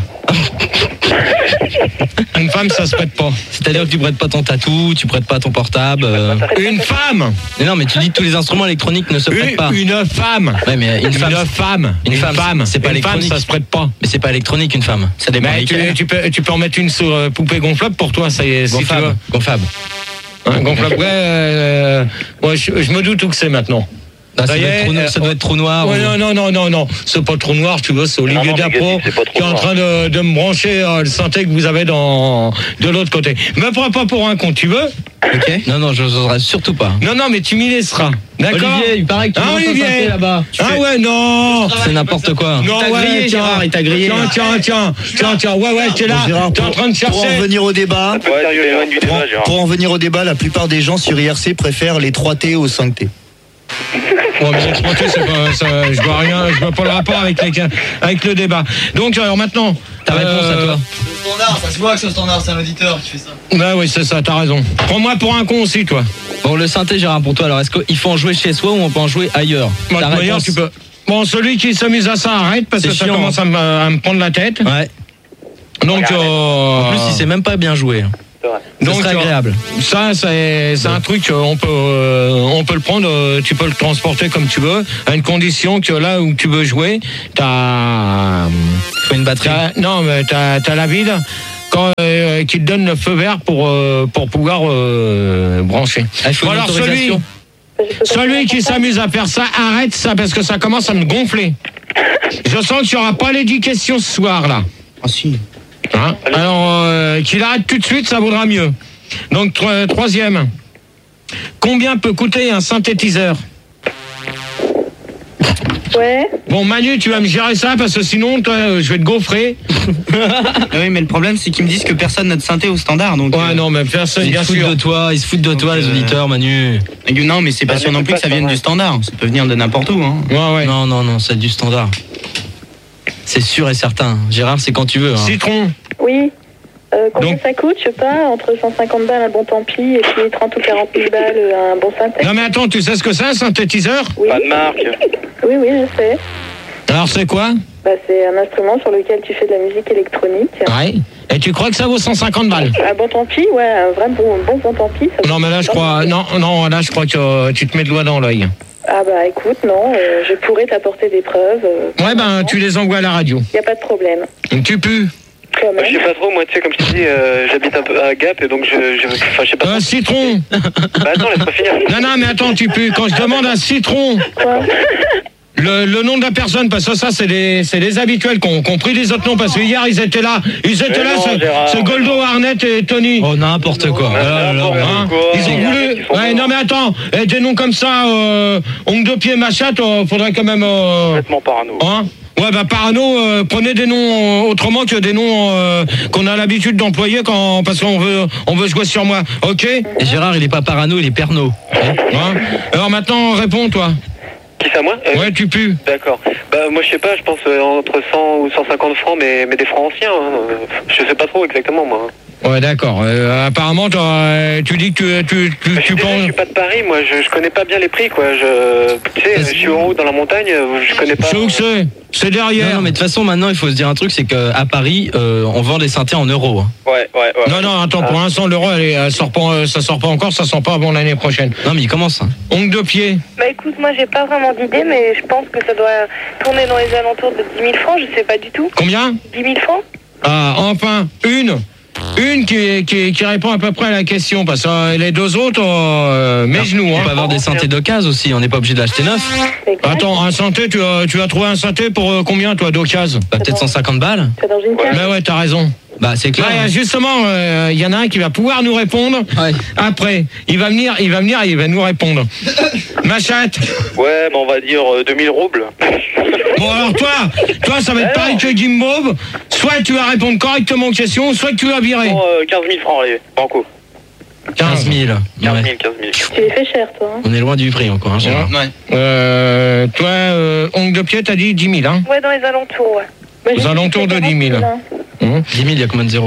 Une femme, ça se prête pas. C'est-à-dire que tu prêtes pas ton tatou, tu prêtes pas ton portable. Une femme. Mais non, mais tu dis que tous les instruments électroniques ne se prêtent pas. Une femme. Ouais, mais une femme. Une femme. C'est pas électronique. Une femme, ça se prête pas. Mais c'est pas électronique, une femme. Ça dépend. Tu peux en mettre une sur poupée gonflable pour toi, ça y est. Gonflable. Gonflable. Gonflable, ouais, je me doute où que c'est maintenant. Ça doit être Trou Noir. Ouais, non, c'est pas Trou Noir, tu vois, c'est Olivier Dapro qui est en train de me brancher le synthé que vous avez de l'autre côté. Me prends pas pour un con, tu veux? Ok. Non, je n'oserais surtout pas. Non, mais tu m'y laisseras. D'accord? Olivier, il paraît que tu lances un synthé là-bas. Ouais, non. C'est n'importe quoi. Non, il t'a grillé, Gérard, il t'a grillé. Tiens, ouais, t'es là. T'es en train de chercher. Pour en venir au débat, la plupart des gens sur IRC préfèrent les 3T aux 5T. Ouais, mais l'exploiter, c'est pas ça, je vois rien, je vois pas le rapport avec le débat. Donc alors maintenant, ta réponse à toi. Le standard, ça se voit que c'est le standard, c'est un auditeur qui fait ça. Bah oui, c'est ça, t'as raison. Prends-moi pour un con aussi, toi. Bon, le synthé, Gérard, pour toi, alors est-ce qu'il faut en jouer chez soi ou on peut en jouer ailleurs? D'ailleurs, tu peux. Bon, celui qui s'amuse à ça, arrête parce que ça commence à me prendre la tête. Ouais. Donc, en plus, il sait même pas bien jouer. Donc c'est agréable. Ça, c'est un truc, on peut le prendre, tu peux le transporter comme tu veux, à une condition que là où tu veux jouer, t'as une batterie. Non, mais t'as la vide qui te donne le feu vert pour pouvoir brancher. Alors celui qui s'amuse à faire ça, arrête ça parce que ça commence à me gonfler. Je sens qu'il n'y aura pas les 10 questions ce soir là. Ah si. Hein? Alors, qu'il arrête tout de suite, ça vaudra mieux. Donc, troisième. Combien peut coûter un synthétiseur? Ouais. Bon, Manu, tu vas me gérer ça parce que sinon, toi, je vais te gaufrer. Oui, mais le problème, c'est qu'ils me disent que personne n'a de synthé au standard. Donc, ouais, non, mais personne, bien sûr. Ils se foutent de toi, les auditeurs, Manu. Non, mais c'est pas sûr non plus que ça vienne du standard. Ça peut venir de n'importe où. Hein. Ouais. Non, c'est du standard. C'est sûr et certain. Gérard, c'est quand tu veux. Hein. Citron. Oui. Combien ça coûte? Je sais pas, entre 150 balles un bon tant pis et puis 30 ou 40 000 balles un bon synthé. Non mais attends, tu sais ce que c'est un synthétiseur? Oui. Pas de marque. Oui, je sais. Alors c'est quoi? C'est un instrument sur lequel tu fais de la musique électronique. Ouais. Et tu crois que ça vaut 150 balles? Un bon tant pis, ouais, un vrai bon tant pis. Non mais là je crois, là je crois que tu te mets le doigt dans l'œil. Ah bah écoute, non, je pourrais t'apporter des preuves. Ouais tu les envoies à la radio. Y a pas de problème. Tu pues? Je sais pas trop, moi, tu sais, comme je te dis, j'habite un peu à Gap et donc je sais pas. Un citron. Bah attends, laisse-moi finir. Non, mais attends, tu pues. Quand je demande un citron, le nom de la personne, parce que ça, c'est les habituels qui ont pris les autres noms, parce que hier, ils étaient là, c'est Goldo, Arnett et Tony. Oh, n'importe quoi. Ils ont voulu. Ouais, non, mais attends, des noms comme ça, ongle de pied, machin, faudrait quand même. Complètement parano. Hein? Ouais, parano, prenez des noms autrement que des noms qu'on a l'habitude d'employer parce qu'on veut jouer sur moi, ok? Et Gérard, il est pas parano, il est perno. Hein? Alors maintenant, réponds, toi. Qui ça, moi? Ouais, tu pues. D'accord. Moi, je sais pas, je pense entre 100 ou 150 francs, mais des francs anciens. Hein. Je sais pas trop exactement, moi. Ouais, d'accord. Apparemment, tu dis que tu penses... Je suis pas de Paris, moi, je connais pas bien les prix, quoi. Tu sais, je suis en haut dans la montagne, je connais pas... C'est derrière. Non, mais de toute façon, maintenant, il faut se dire un truc, c'est qu'à Paris, on vend des synthés en euros. Hein. Ouais. Non, attends, pour l'instant, l'euro, ça sort pas encore, ça sort pas avant l'année prochaine. Non, mais il commence. Hein. Ongle de pied. Bah écoute, moi, j'ai pas vraiment d'idée, mais je pense que ça doit tourner dans les alentours de 10 000 francs, je sais pas du tout. Combien? 10 000 francs. Ah, enfin, une qui répond à peu près à la question, parce que les deux autres, mes genoux. On peut avoir des synthés d'occasion aussi, on n'est pas obligé de l'acheter neuf. Attends, un synthé, tu as trouvé un synthé pour combien, toi, d'occasion? Peut-être 150 balles. C'est dans une case. Mais ouais, t'as raison. C'est clair. Ouais, justement, il y en a un qui va pouvoir nous répondre. Ouais. Après, il va venir et il va nous répondre. Ma chatte. Ouais, on va dire 2000 roubles. Bon, alors toi, ça va être pareil que Jimbo. Soit tu vas répondre correctement aux questions, soit tu vas virer. 15 000 francs, allez, banco. 15 000. 15 000. Tu les fais cher, toi. Hein. On est loin du prix encore, hein, Gérard. Ouais. Toi, ongle de pied, t'as dit 10 000, hein? Ouais, dans les alentours, ouais. Aux alentours de 10 000. 10 000, il y a combien de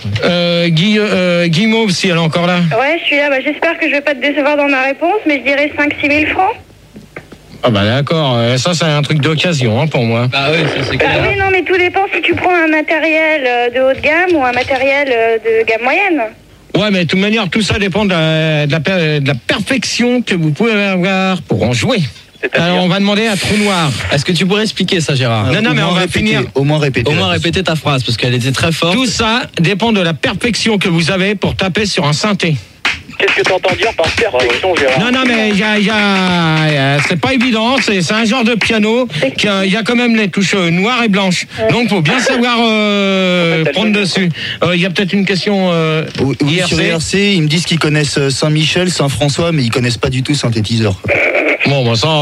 0,4? Guimauve, si elle est encore là. Ouais, je suis là. J'espère que je vais pas te décevoir dans ma réponse, mais je dirais 5-6 000 francs. Ah d'accord, ça c'est un truc d'occasion pour moi. Bah oui, ça c'est clair. Oui, non, mais tout dépend si tu prends un matériel de haute gamme ou un matériel de gamme moyenne. Ouais, mais de toute manière, tout ça dépend de la perfection que vous pouvez avoir pour en jouer. Alors on va demander à Trou Noir. Est-ce que tu pourrais expliquer ça, Gérard? Non, mais on va finir. Au moins répéter ta phrase, parce qu'elle était très forte. Tout ça dépend de la perfection que vous avez pour taper sur un synthé. Qu'est-ce que tu entends dire par perfection, Gérard? Non, mais c'est pas évident, c'est un genre de piano, il y a quand même les touches noires et blanches. Donc faut bien savoir prendre dessus. Il y a peut-être une question oui, sur IRC, ils me disent qu'ils connaissent Saint-Michel, Saint-François, mais ils connaissent pas du tout synthétiseur. Bon, ça...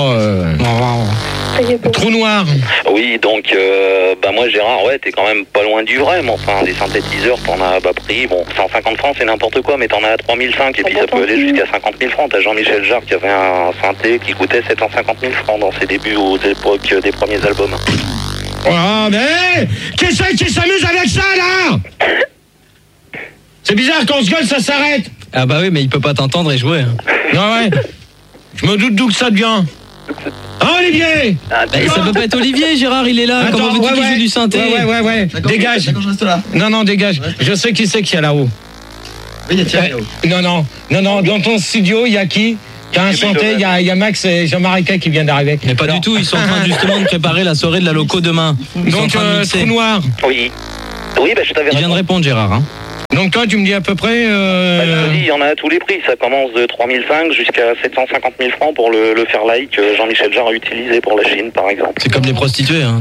Trou Noir. Oui, donc, moi, Gérard, ouais, t'es quand même pas loin du vrai, mais enfin, des synthétiseurs, t'en as à bas prix. Bon, 150 francs, c'est n'importe quoi, mais t'en as à 3005, et puis ça peut aller jusqu'à 50 000 francs. T'as Jean-Michel Jarre qui avait un synthé qui coûtait 750 000 francs dans ses débuts aux époques des premiers albums. Ah, mais qu'est-ce qui s'amuse avec ça, là? C'est bizarre, quand on se gueule, ça s'arrête. Ah bah oui, mais il peut pas t'entendre et jouer. Ah ouais. Je me doute d'où que ça devient. Olivier. Ça peut pas être Olivier, Gérard, il est là. Attends, Comment veux-tu qu'il joue du synthé? Ouais. Dégage. D'accord, je reste là. Non, dégage. Je sais qui c'est qu'il y a là-haut. Oui, il y a Thierry là-haut. Non. Dans ton studio, il y a qui? Il y a un synthé, il y a Max et Jean-Marie qui viennent d'arriver. Mais pas du tout, ils sont en train justement de préparer la soirée de la loco demain. Donc, Trou Noir. Oui, bah je t'avais Il vient de répondre, Gérard. Hein. Donc toi, tu me dis à peu près... je te dis, il y en a à tous les prix. Ça commence de 3005 jusqu'à 750 000 francs pour le Fairlight que Jean-Michel Jarre a utilisé pour la Chine, par exemple. C'est comme les prostituées. Hein.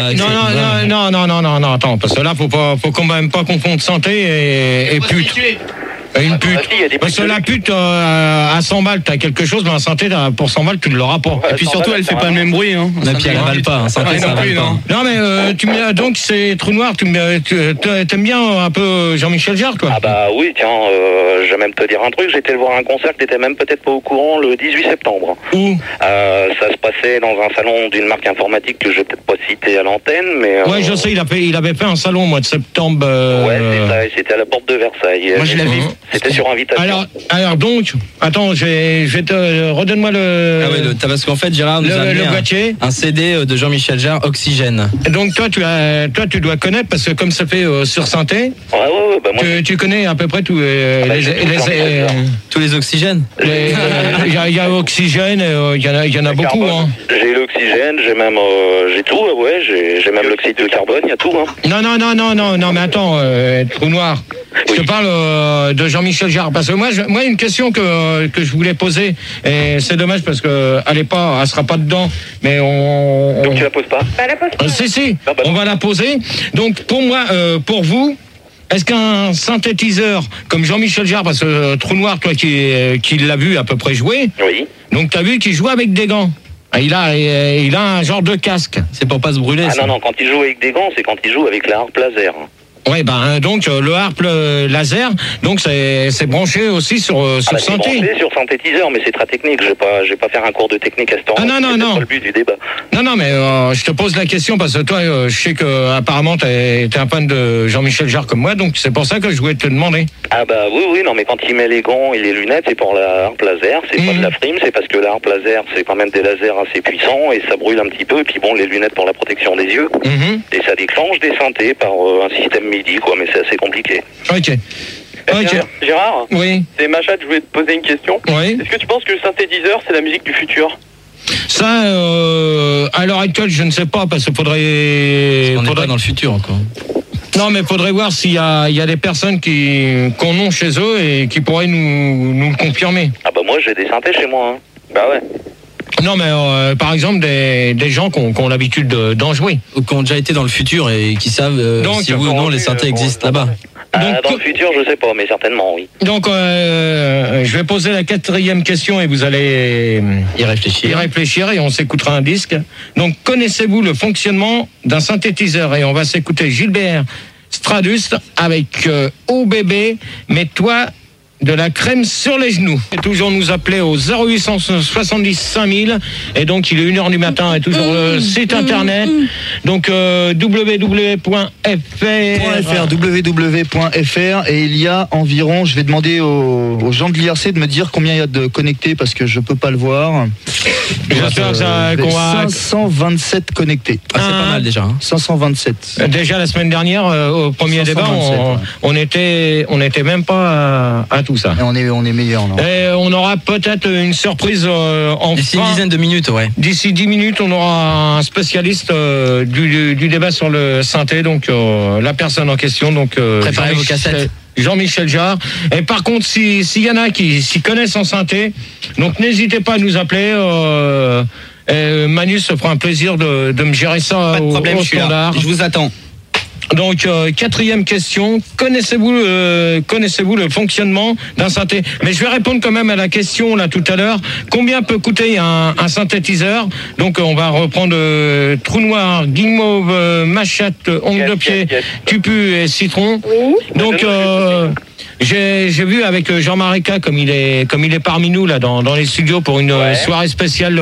Non, attends, parce que là, faut quand même pas confondre santé et pute. Une pute. Parce que la pute, à 100 balles, t'as quelque chose, mais en santé, pour 100 balles, tu ne l'auras pas. Et puis surtout, elle fait pas le même bruit. Hein. Et puis elle avale pas. Santé, ça avale pas. Non, mais donc c'est Trou Noir, t'aimes bien un peu Jean-Michel Jarre, quoi. Ah bah oui, tiens, je vais même te dire un truc. J'étais le voir à un concert, t'étais même peut-être pas au courant, le 18 septembre. Où ça se passait dans un salon d'une marque informatique que je vais peut-être pas citer à l'antenne, mais... Ouais, je sais, il avait fait un salon au mois de septembre. Ouais, c'est ça, c'était à la porte de Versailles. Moi, je l'avais vu. C'était sur invitation. Alors donc, attends, je vais te... Redonne-moi le... Ah ouais, parce qu'en fait, Gérard nous a amené un CD de Jean-Michel Jarre, Oxygène. Donc toi, tu dois connaître, parce que comme ça fait sur synthé, bah moi, tu connais à peu près tous tous les oxygènes. Il y a Oxygène, il y en a beaucoup. Hein. J'ai l'oxygène, j'ai tout, j'ai même l'oxyde de carbone, il y a tout. Hein. Non, mais attends, Trou Noir. Je te parle de Jean-Michel Jarre, parce que moi une question que je voulais poser, et c'est dommage parce que elle sera pas dedans, mais donc tu la poses pas? Bah la pose pas. Si, on va la poser. Donc pour moi, pour vous, est-ce qu'un synthétiseur comme Jean-Michel Jarre, parce que Trou Noir, toi qui l'as vu à peu près jouer, oui. Donc t'as vu qu'il joue avec des gants. Il a un genre de casque. C'est pour pas se brûler. Ah non, quand il joue avec des gants, c'est quand il joue avec la harpe laser. Ouais, donc le harpe laser, donc c'est branché aussi sur synthé. C'est branché sur synthétiseur, mais c'est très technique. Je vais pas faire un cours de technique à ce temps. Ah non. C'est pas le but du débat. Non, mais je te pose la question parce que toi, je sais que apparemment t'es un fan de Jean-Michel Jarre comme moi, donc c'est pour ça que je voulais te demander. Ah bah oui, non, mais quand il met les gants et les lunettes, c'est pour la harpe laser. C'est pas de la frime, c'est parce que la harpe laser, c'est quand même des lasers assez puissants et ça brûle un petit peu. Et puis bon, les lunettes pour la protection des yeux. Et ça déclenche des synthés par un système MIDI, quoi, mais c'est assez compliqué. Ok. Gérard, oui. C'est Machat, je voulais te poser une question. Oui. Est-ce que tu penses que le synthétiseur, c'est la musique du futur? Ça, à l'heure actuelle, je ne sais pas, parce qu'il faudrait... On n'est pas dans le futur encore. Non, mais faudrait voir s'il y a des personnes qu'on a chez eux et qui pourraient nous le confirmer. Ah bah moi, j'ai des synthés chez moi. Hein. Bah ouais. Non, mais par exemple, des gens qui ont l'habitude d'en jouer. Ou qui ont déjà été dans le futur et qui savent si oui ou non les synthés existent là-bas. Dans le futur, je sais pas, mais certainement, oui. Donc, je vais poser la 4e question et vous allez y réfléchir et on s'écoutera un disque. Donc, connaissez-vous le fonctionnement d'un synthétiseur? Et on va s'écouter Gilbert Stradus avec Oh bébé, mets-toi de la crème sur les genoux. Et toujours nous appeler au 0870 5000 et donc il est 1h du matin et toujours le site internet donc www.fr et il y a environ, je vais demander aux gens de l'IRC de me dire combien il y a de connectés parce que je peux pas le voir. J'espère qu'on va 527 connectés. C'est pas mal déjà. 527. Déjà la semaine dernière au premier débat on était même pas à tout ça. Et on est meilleur. Et on aura peut-être une surprise d'ici une dizaine de minutes, ouais. D'ici 10 minutes, on aura un spécialiste du débat sur le synthé, donc la personne en question. Donc préparez vos cassettes. Jean-Michel Jarre. Et par contre, s'il y en a qui s'y connaissent en synthé, donc n'hésitez pas à nous appeler. Manu se fera un plaisir de me gérer ça. Pas de problème, au standard. Je vous attends. Donc 4e question, connaissez-vous le fonctionnement d'un synthé? Mais je vais répondre quand même à la question là tout à l'heure. Combien peut coûter un synthétiseur? Donc on va reprendre Trou Noir, Guimauve, Machette, Ongle de pied, Tupu et Citron. Oui. Donc j'ai vu avec Jean-Marie K comme il est parmi nous là dans les studios pour une soirée spéciale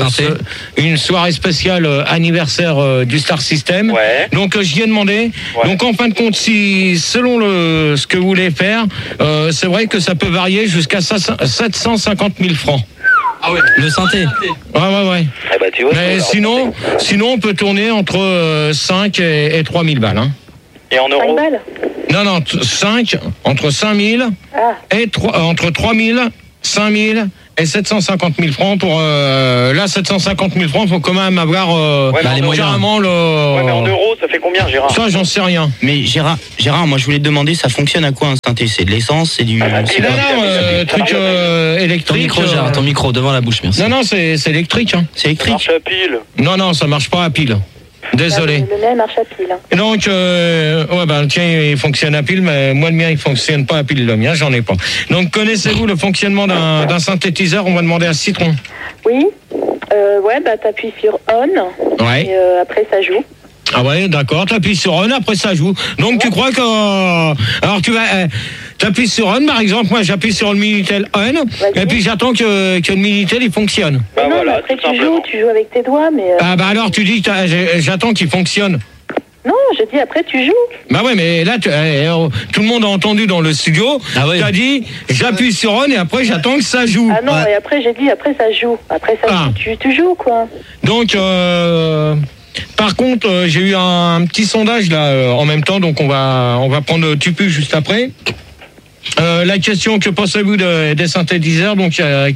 anniversaire du Star System. Ouais. Donc j'y ai demandé. Ouais. Donc en fin de compte, si selon ce que vous voulez faire, c'est vrai que ça peut varier jusqu'à 750 000 francs. Ah ouais. Le synthé. Ouais. Eh bah, tu vois, Mais sinon on peut tourner entre 5 et 3000 balles. Hein. Et en euros? 5 balles. Non, 5, entre 5000 et entre 3000, 5000 et 750 000 francs pour... là, 750 000 francs, il faut quand même avoir carrément le... Ouais, mais en euros, ça fait combien, Gérard? Ça, j'en sais rien. Mais Gérard, moi je voulais te demander, ça fonctionne à quoi un synthé? C'est de l'essence, c'est du... Non, truc électrique. Ton micro, Gérard, ton micro, devant la bouche, merci. Non, c'est électrique. Hein. C'est électrique. Ça marche à pile. Non, ça marche pas à pile. Désolé. Le mien marche à pile. Hein. Donc, le tien, il fonctionne à pile, mais moi, le mien, il fonctionne pas à pile. Le mien, j'en ai pas. Donc, connaissez-vous le fonctionnement d'un synthétiseur? On va demander à Citron. Oui. T'appuies sur on. Ouais. Et après, ça joue. Ah ouais, d'accord. T'appuies sur on, après, ça joue. Donc, tu crois que... alors, tu vas... t'appuies sur on, par exemple. Moi, j'appuie sur le Minitel on. Et puis, j'attends que le Minitel, il fonctionne. Bah, non, voilà, après, tu joues avec tes doigts, mais... alors, tu dis, j'attends qu'il fonctionne. Non, je dis après tu joues. Bah ouais, mais là, tout le monde a entendu dans le studio. Ah ouais. T'as dit, j'appuie sur on et après j'attends que ça joue. Ah non, et après j'ai dit, après ça joue. Après ça joue, tu joues quoi. Donc, par contre, j'ai eu un petit sondage là en même temps, donc on va prendre Tupu juste après. La question, que pensez-vous des synthétiseurs? Donc il y a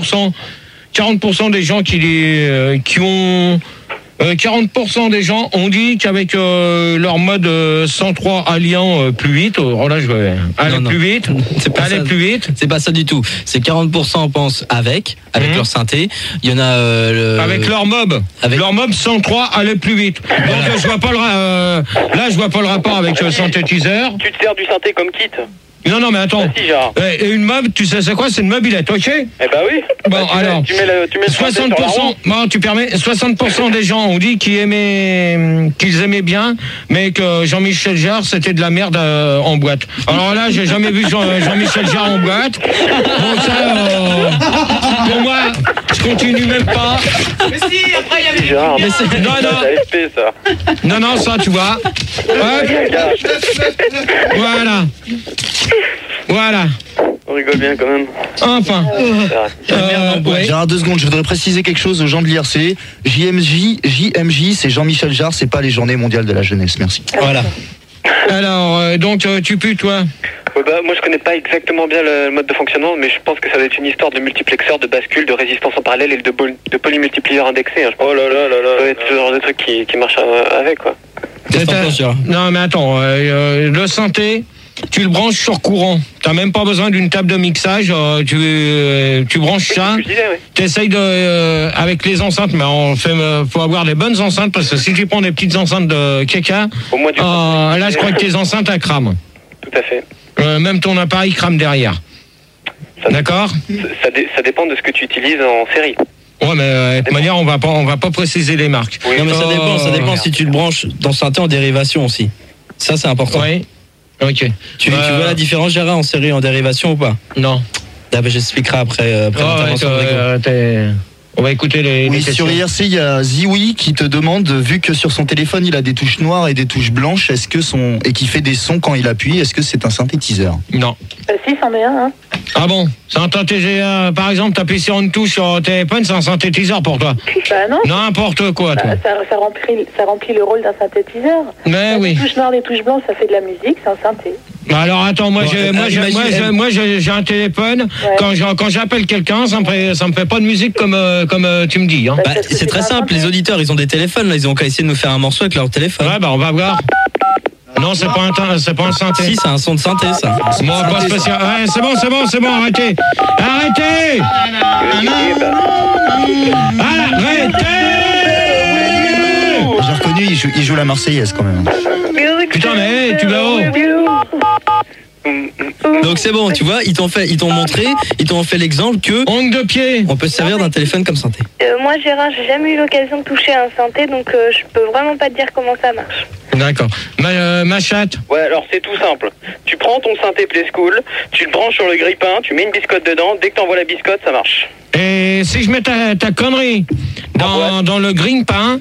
40% des gens qui ont... 40% des gens ont dit qu'avec leur mode 103 alliant plus vite, je vais aller plus vite. C'est pas ça. Plus vite. C'est pas ça du tout. C'est 40% pensent avec leur synthé. Il y en a avec leur mob. Leur mob 103 allait plus vite. Donc je vois pas je vois pas le rapport avec le synthétiseur. Tu te sers du synthé comme kit? Non, mais attends. Et une mob, tu sais c'est quoi? C'est une mobilette, ok? Eh bah oui. Bon, alors, tu mets le 60%, bon, tu permets, 60% des gens ont dit qu'ils aimaient bien, mais que Jean-Michel Jarre, c'était de la merde en boîte. Alors là, j'ai jamais vu Jean-Michel Jarre en boîte. Donc ça, pour moi, je continue même pas. Mais si, après il y avait Gérard. Non, ça, tu vois. Voilà. On rigole bien quand même. Enfin. Gérard, 2 secondes, je voudrais préciser quelque chose aux gens de l'IRC. JMJ, c'est Jean-Michel Jarre, c'est pas les Journées mondiales de la jeunesse. Merci. Voilà. Alors, donc, tu pues, toi? Moi je connais pas exactement bien le mode de fonctionnement, mais je pense que ça va être une histoire de multiplexeur, de bascule, de résistance en parallèle et de polymultiplieur indexé. Hein, oh là là là là. Ça va être ce genre de truc qui marche avec quoi. Non mais attends, le synthé, tu le branches sur courant. T'as même pas besoin d'une table de mixage. Tu branches ça. T'essayes avec les enceintes, mais faut avoir des bonnes enceintes parce que si tu prends des petites enceintes de Keka, là je crois que tes enceintes elles crament. Tout à fait. Même ton appareil crame derrière. D'accord? Ça dépend de ce que tu utilises en série. Ouais, mais de toute manière, on va pas préciser les marques. Oui. Non, mais ça dépend si tu le branches dans synthé en dérivation aussi. Ça, c'est important. Oui. Ok. Tu vois la différence, Gérard, en série et en dérivation ou pas? Non. J'expliquerai après l'intervention. On va écouter les questions. Sur IRC, il y a Ziwi qui te demande, vu que sur son téléphone il a des touches noires et des touches blanches, et qui fait des sons quand il appuie, est-ce que c'est un synthétiseur? Non. Si, c'en est un. Hein. Ah bon? C'est un synthétiseur. Par exemple, t'appuies sur une touche sur le téléphone, c'est un synthétiseur pour toi? Bah non. N'importe quoi, toi. Ça remplit le rôle d'un synthétiseur. Mais oui. Des touches noires, des touches blanches, ça fait de la musique, c'est un synthé. Alors attends, moi j'ai un téléphone. Ouais. Quand j'appelle quelqu'un, ça me fait pas de musique comme tu me dis. Hein. C'est très simple. Les auditeurs, ils ont des téléphones. Là, ils ont qu'à essayer de nous faire un morceau avec leur téléphone. Ouais, on va voir. Non, c'est pas un synthé. Si, c'est un son de synthé, ça. Bon, pas spécial. Ouais, c'est bon, arrêtez. Arrêtez. J'ai reconnu, il joue la Marseillaise quand même. Putain, mais tu vas où? Donc c'est bon, tu vois, ils t'ont montré, ils t'ont fait l'exemple que ongle de pied, on peut se servir d'un téléphone comme synthé. Moi Gérard, j'ai jamais eu l'occasion de toucher à un synthé, donc je peux vraiment pas te dire comment ça marche. D'accord. Ma chatte. Ouais, alors c'est tout simple. Tu prends ton synthé Play School, tu le branches sur le grille-pain, tu mets une biscotte dedans, dès que t'envoies la biscotte, ça marche. Et si je mets ta connerie, dans le green-pain.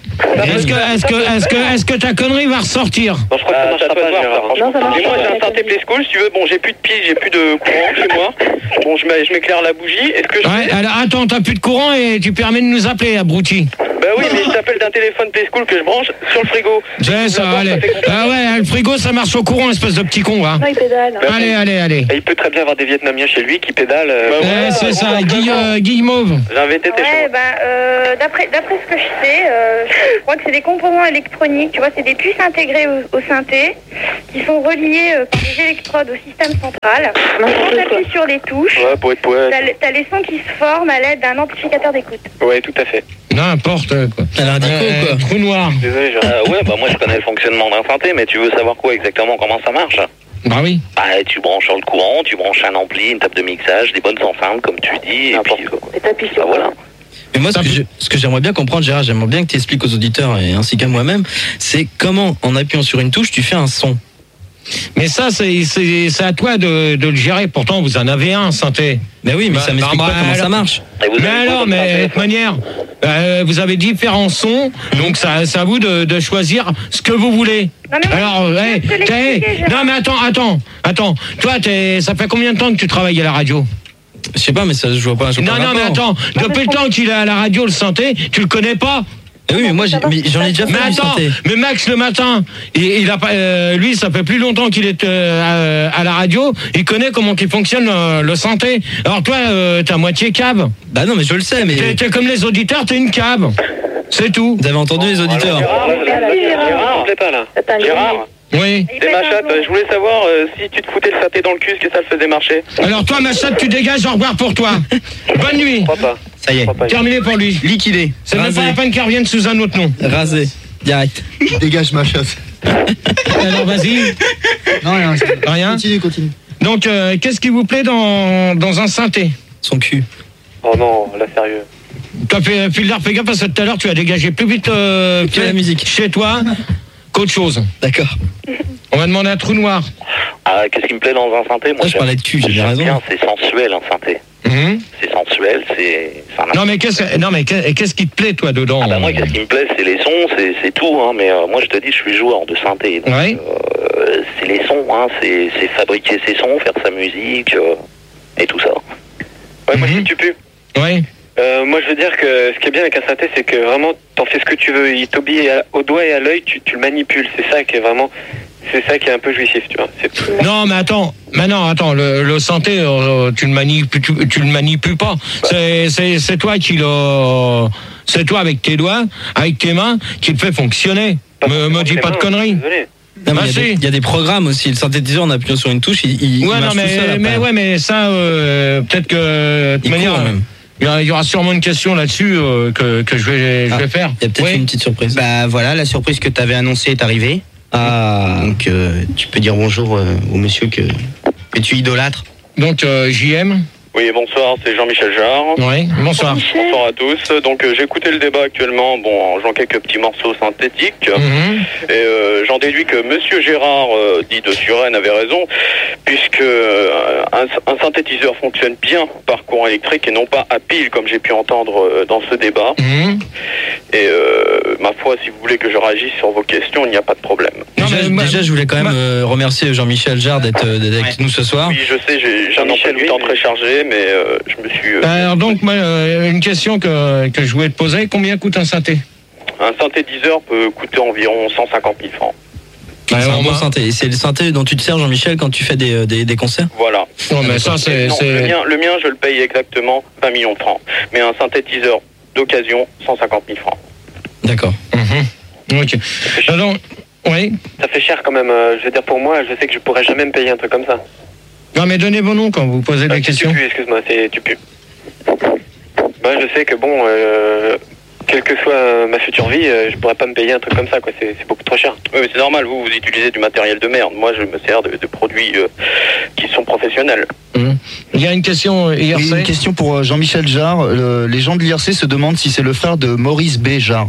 Est-ce que ta connerie va ressortir? Non, je crois que ça peut voir, franchement. Et moi, j'ai un synthé Play School, si tu veux. Bon, j'ai plus de piles, j'ai plus de courant chez moi. Bon, je m'éclaire la bougie. Est-ce que Ouais, alors attends, t'as plus de courant et tu permets de nous appeler, abruti. Bah oui, mais je t'appelle d'un téléphone Play School que je branche sur le frigo. C'est ça, allez. Ah ouais, le frigo, ça marche au courant, espèce de petit con, hein. Non, il pédale. Allez. Et il peut très bien avoir des Vietnamiens chez lui qui pédalent. Ouais, c'est ça, Guy Mauve. J'ai un VTT chez moi. D'après ce que je sais, je crois que c'est des composants électroniques, tu vois, c'est des puces intégrées au synthé qui sont reliées par des électrodes au système central. Quand tu appuies sur les touches, t'as les sons qui se forment à l'aide d'un amplificateur d'écoute. Ouais, tout à fait. N'importe quoi. Elle a un dico ou quoi? Trou noir. Désolé, Ouais, bah moi je connais le fonctionnement d'un synthé, mais tu veux savoir quoi exactement, comment ça marche? Bah oui. Bah tu branches sur le courant, tu branches un ampli, une table de mixage, des bonnes enceintes comme tu dis, et puis Et t'appuies sur voilà. Mais moi, ce que j'aimerais bien comprendre, Gérard, j'aimerais bien que tu expliques aux auditeurs et ainsi qu'à moi-même, c'est comment, en appuyant sur une touche, tu fais un son. Mais ça, c'est à toi de le gérer. Pourtant, vous en avez un synthé. Mais oui, mais ça m'explique pas comment ça marche. Mais alors, de toute manière, vous avez différents sons, donc c'est à vous de choisir ce que vous voulez. Alors, non mais attends. Toi, ça fait combien de temps que tu travailles à la radio? Je sais pas, mais ça, je vois pas. Non, mais attends, depuis le temps qu'il est à la radio, le synthé, tu le connais pas? Oui, mais moi j'en ai déjà fait du synthé. Mais Max le matin, il a pas, lui ça fait plus longtemps qu'il est à la radio, il connaît comment qu'il fonctionne le synthé. Alors toi t'es à moitié cave. Bah non mais je le sais, mais t'es comme les auditeurs, t'es une cave. C'est tout. Vous avez entendu les auditeurs? Gérard, on plaît pas là. Gérard. Oui. C'est ma chatte, je voulais savoir si tu te foutais le synthé dans le cul, est-ce que ça le faisait marcher? Alors toi ma chatte, tu dégages, au revoir pour toi. Bonne nuit. Ça y est. Terminé pour lui. Liquidé. C'est même pas la peine qu'il revienne sous un autre nom. Rasé. Direct. Dégage ma chatte. Alors vas-y. Non, rien. Continue. Donc qu'est-ce qui vous plaît dans un synthé? Son cul. Oh non, là sérieux. T'as fait fais gaffe parce que tout à l'heure tu as dégagé plus vite que la musique chez toi qu'autre chose. D'accord. On va demander un trou noir. Ah, qu'est-ce qui me plaît dans un synthé? Moi, je parlais de cul, j'ai raison. Bien, c'est sensuel un synthé. C'est sensuel, c'est. Non mais qu'est-ce qui te plaît toi dedans? Ah bah moi, qu'est-ce qui me plaît, c'est les sons, c'est tout. Hein, mais moi, je te dis, je suis joueur de synthé. Donc, c'est les sons, hein, c'est fabriquer ses sons, faire sa musique et tout ça. Ouais, moi, si tu pues. Ouais. Moi, je veux dire que ce qui est bien avec un synthé, c'est que vraiment, t'en fais ce que tu veux. Il t'obéit au doigt et à l'œil, tu le manipules. C'est ça qui est vraiment. C'est ça qui est un peu jouissif, tu vois. Non, mais attends. Le synthé, tu le manipules pas. C'est toi qui le. C'est toi avec tes doigts, avec tes mains, qui le fait fonctionner. Me dis pas de conneries. Non, mais il y a des programmes aussi. Le synthétiseur, en appuyant sur une touche, il marche tout seul. Mais ça, peut-être que de toute manière. Il y aura sûrement une question là-dessus que je vais faire. Il y a peut-être une petite surprise. Bah voilà, la surprise que tu avais annoncée est arrivée. Donc tu peux dire bonjour au monsieur que tu idolâtres. Donc JM. Oui, bonsoir, c'est Jean-Michel Jarre. Oui, bonsoir. Bonsoir à tous. Donc j'ai écouté le débat actuellement, bon, en jouant quelques petits morceaux synthétiques. Et j'en déduis que Monsieur Gérard, dit de Suresnes, avait raison, puisque un synthétiseur fonctionne bien par courant électrique et non pas à pile, comme j'ai pu entendre dans ce débat. Et ma foi, si vous voulez que je réagisse sur vos questions, il n'y a pas de problème. Déjà, je voulais quand même remercier Jean-Michel Jarre d'être avec nous ce soir. Oui, je sais, j'ai un emploi du temps très chargé, mais je me suis... Alors donc, moi, une question que je voulais te poser, combien coûte un synthé? Un synthétiseur peut coûter environ 150 000 francs. C'est un bon synthé. Et c'est le synthé dont tu te sers, Jean-Michel, quand tu fais des concerts? Voilà. Non, mais ça, c'est... Le mien, je le paye exactement 20 millions de francs. Mais un synthétiseur d'occasion, 150 000 francs. D'accord. Ok. Alors, oui. Ça fait cher quand même. Je veux dire, pour moi, je sais que je pourrais jamais me payer un truc comme ça. Non, mais donnez vos noms quand vous posez des questions. Excuse-moi, c'est tu pues. Bah, je sais que bon, quelle que soit ma future vie, je pourrais pas me payer un truc comme ça, quoi. C'est beaucoup trop cher. Oui, mais c'est normal. Vous utilisez du matériel de merde. Moi, je me sers de produits qui sont professionnels. Il y a une question IRC. Oui, une question pour Jean-Michel Jarre. Les gens de l'IRC se demandent si c'est le frère de Maurice B. Jarre.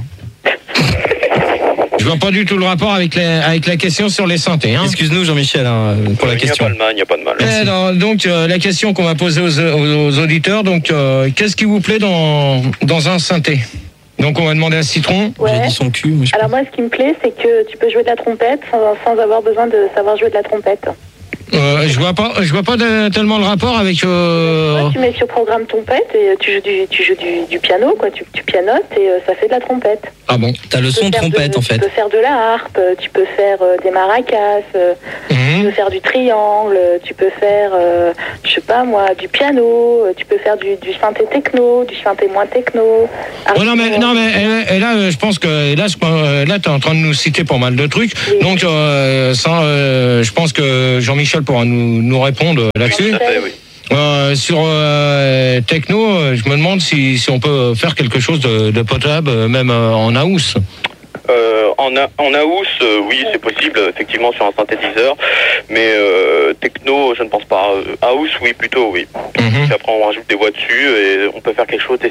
Je vois pas du tout le rapport avec la question sur les synthés. Hein. Excuse-nous Jean-Michel pour la question. Il n'y a pas de mal. Donc la question qu'on va poser aux auditeurs, donc qu'est-ce qui vous plaît dans un synthé? Donc on va demander à Citron. Ouais. J'ai dit son cul. Moi, Alors moi, ce qui me plaît, c'est que tu peux jouer de la trompette sans avoir besoin de savoir jouer de la trompette. Je vois pas tellement le rapport avec. Tu mets sur programme trompette et tu joues du piano, quoi. Tu pianotes et ça fait de la trompette. Ah bon. T'as le son trompette en fait. Tu peux faire de la harpe, tu peux faire des maracas, tu peux faire du triangle, tu peux faire, je sais pas moi, du piano, tu peux faire du synthé techno, du synthé moins techno. Oh non mais et là je pense que là t'es en train de nous citer pas mal de trucs. Oui. Donc je pense que Jean-Michel pourra nous répondre là-dessus. Sur techno, je me demande si on peut faire quelque chose de potable, même en house. En house, oui, c'est possible, effectivement, sur un synthétiseur. Mais techno, je ne pense pas. House, oui, plutôt, oui. Puis après, on rajoute des voix dessus et on peut faire quelque chose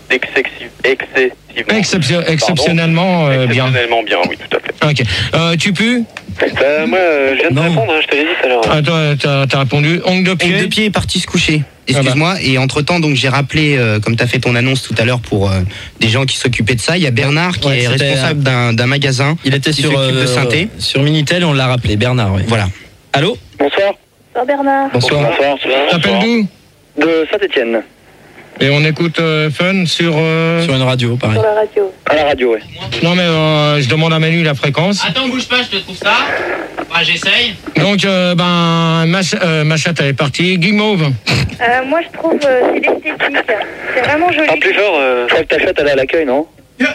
exceptionnellement bien. Exceptionnellement bien, oui, tout à fait. Ok. Tu pues moi, je viens de répondre, je te l'ai dit tout à l'heure. Ah, toi, t'as répondu. Ongle de pied. Ongle de pied est parti se coucher. Excuse-moi. Et entre-temps, donc j'ai rappelé, comme tu as fait ton annonce tout à l'heure pour des gens qui s'occupaient de ça, il y a Bernard qui est responsable d'un magasin. Il était sur de synthé. Sur Minitel, on l'a rappelé. Bernard, oui. Voilà. Allô. Bonsoir. Bonsoir Bernard. Bonsoir. T'appelles d'où? De Saint-Étienne. Et on écoute Fun sur une radio, pareil. Sur la radio. À la radio, oui. Non mais je demande à Manu la fréquence. Attends, bouge pas, je te trouve ça. J'essaye. Donc ma chatte elle est partie. Guimauve. Moi je trouve c'est l'esthétique. C'est vraiment joli. Ah, plus fort, je crois que ta chatte elle est à l'accueil, non?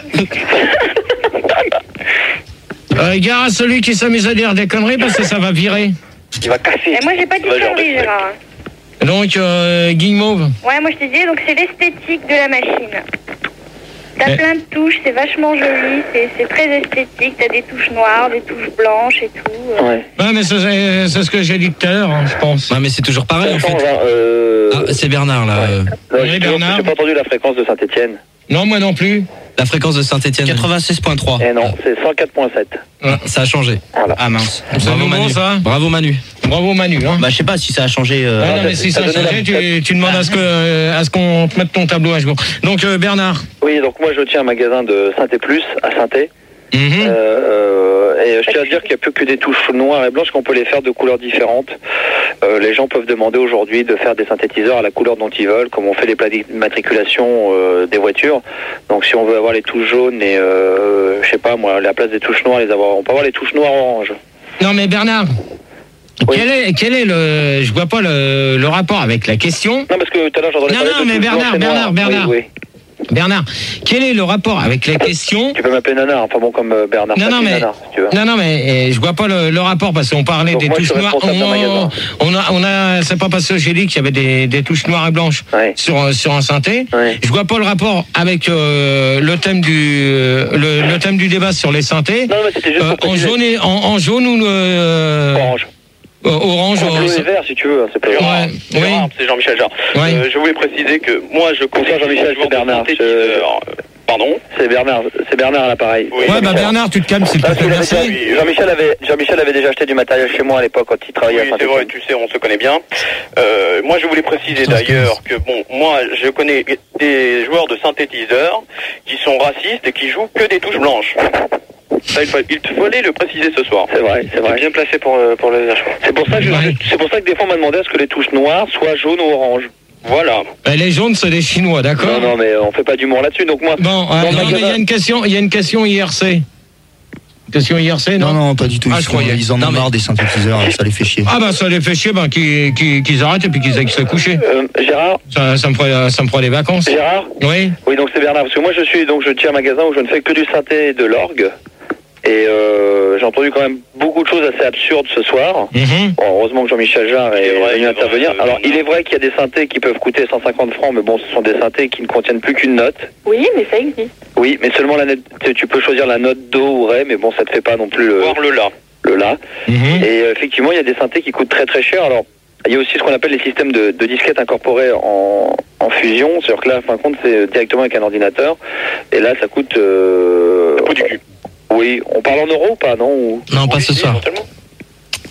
Gare à celui qui s'amuse à dire des conneries parce que ça va virer. Il va casser. Et moi j'ai pas dit conneries, Gérard. Donc Guimauve. Ouais, moi je te disais, donc c'est l'esthétique de la machine. T'as plein de touches, c'est vachement joli, c'est très esthétique, t'as des touches noires, des touches blanches et tout. Ouais. Ouais, mais c'est ce que j'ai dit tout à l'heure, je pense. Ouais, mais c'est toujours pareil en fait. Ah, c'est Bernard là. Oui, Bernard. J'ai pas entendu la fréquence de Saint-Étienne. Non, moi non plus. La fréquence de Saint-Étienne. 96.3. Eh non, c'est 104.7. Ah, ça a changé. Voilà. Ah mince. Bravo Manu. Ça. Bravo Manu. Bravo Manu. Hein. Bah je sais pas si ça a changé. Non, mais si ça a changé, tu demandes à ce qu'on te mette ton tableau à jour. Donc Bernard. Oui, donc moi je tiens un magasin de Synthé Plus à Synthé. Et je tiens à dire qu'il n'y a plus que des touches noires et blanches, qu'on peut les faire de couleurs différentes. Les gens peuvent demander aujourd'hui de faire des synthétiseurs à la couleur dont ils veulent, comme on fait les plaques d'immatriculation des voitures. Donc si on veut avoir les touches jaunes et je sais pas moi, à la place des touches noires, on peut avoir les touches noires orange. Non mais Bernard. Oui. Quel est le, je vois pas le rapport avec la question. Non parce que tout à l'heure j'entendais parler de mais Bernard. Oui. Bernard, quel est le rapport avec la question? Tu peux m'appeler Nanar, enfin bon comme Bernard. Non mais Nanar, si tu veux. Non mais je vois pas le rapport parce qu'on parlait donc des touches noires. On a c'est pas parce que j'ai dit qu'il y avait des touches noires et blanches sur un synthé. Ouais. Je vois pas le rapport avec le thème du débat sur les synthés. Non mais c'était juste en jaune ou orange. Orange, bleu et vert si tu veux, c'est pas Gérard, c'est Jean-Michel Jarre. Je voulais préciser que moi je conseille Jean-Michel, c'est Bernard. Pardon, c'est Bernard à l'appareil. Oui, ouais, Bernard, tu te calmes, c'est pas merci. Jean-Michel avait déjà acheté du matériel chez moi à l'époque quand il travaillait à Saint-Étienne. C'est vrai, tu sais, on se connaît bien. Moi, je voulais préciser d'ailleurs que bon, moi, je connais des joueurs de synthétiseurs qui sont racistes et qui jouent que des touches blanches. Ça, il fallait le préciser ce soir. C'est vrai. Bien placé pour le dire. C'est pour ça que des fois on m'a demandé à ce que les touches noires soient jaunes ou oranges. Voilà. Les jaunes, c'est des Chinois, d'accord? Non, mais on fait pas d'humour là-dessus. Donc moi. Bon, mais il y a une question IRC. Question IRC, non? Non, pas du tout. Ils en ont marre des synthétiseurs, ça les fait chier. Ah bah ça les fait chier, qu'ils arrêtent et puis qu'ils aillent se coucher. Gérard, ça me ferait des vacances. Gérard. Oui. Oui, donc c'est Bernard, parce que moi je tiens un magasin où je ne fais que du synthé et de l'orgue. Et j'ai entendu quand même beaucoup de choses assez absurdes ce soir. Bon, heureusement que Jean-Michel Jarre est venu intervenir. Alors, il est vrai qu'il y a des synthés qui peuvent coûter 150 francs, mais bon, ce sont des synthés qui ne contiennent plus qu'une note. Oui, mais ça existe. Oui, mais seulement la note. Tu peux choisir la note do ou ré, mais bon, ça te fait pas non plus voir le la. Le la. Et effectivement, il y a des synthés qui coûtent très très cher. Alors, il y a aussi ce qu'on appelle les systèmes de disquettes incorporés en fusion. C'est-à-dire que là, fin de compte, c'est directement avec un ordinateur. Et là, ça coûte. Du cul. Oui, on parle en euros ou pas, non? Non, pas ce soir.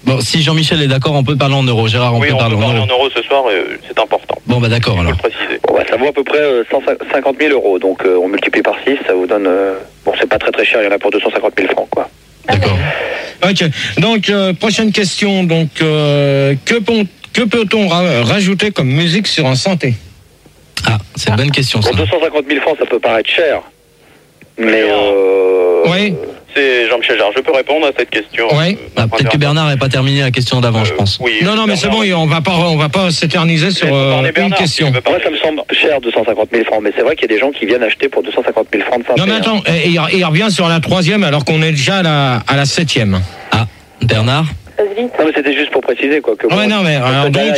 Bon, si Jean-Michel est d'accord, on peut parler en euros. Gérard, on peut parler en euros. En euros ce soir, c'est important. Bon, bah d'accord, alors. Ouais, ça vaut à peu près 150 000 euros. Donc, on multiplie par 6, ça vous donne... bon, c'est pas très très cher, il y en a pour 250 000 francs, quoi. D'accord. Ok. Donc, prochaine question. Donc, que peut-on rajouter comme musique sur un synthé? Ah, c'est une bonne question, ça. Pour 250 000 francs, ça peut paraître cher. Mais oui. C'est Jean-Michel Jarre. Je peux répondre à cette question. Oui. Peut-être que Bernard n'avait pas terminé la question d'avant, je pense. Oui. Non, mais c'est bon, on va pas s'éterniser sur une question. Moi, ça me semble cher, 250 000 francs. Mais c'est vrai qu'il y a des gens qui viennent acheter pour 250 000 francs de synthé. Non, mais attends, il revient sur la 3e alors qu'on est déjà à la 7e. Ah, Bernard? Non, mais c'était juste pour préciser, quoi. Que ouais, non, mais alors, donc,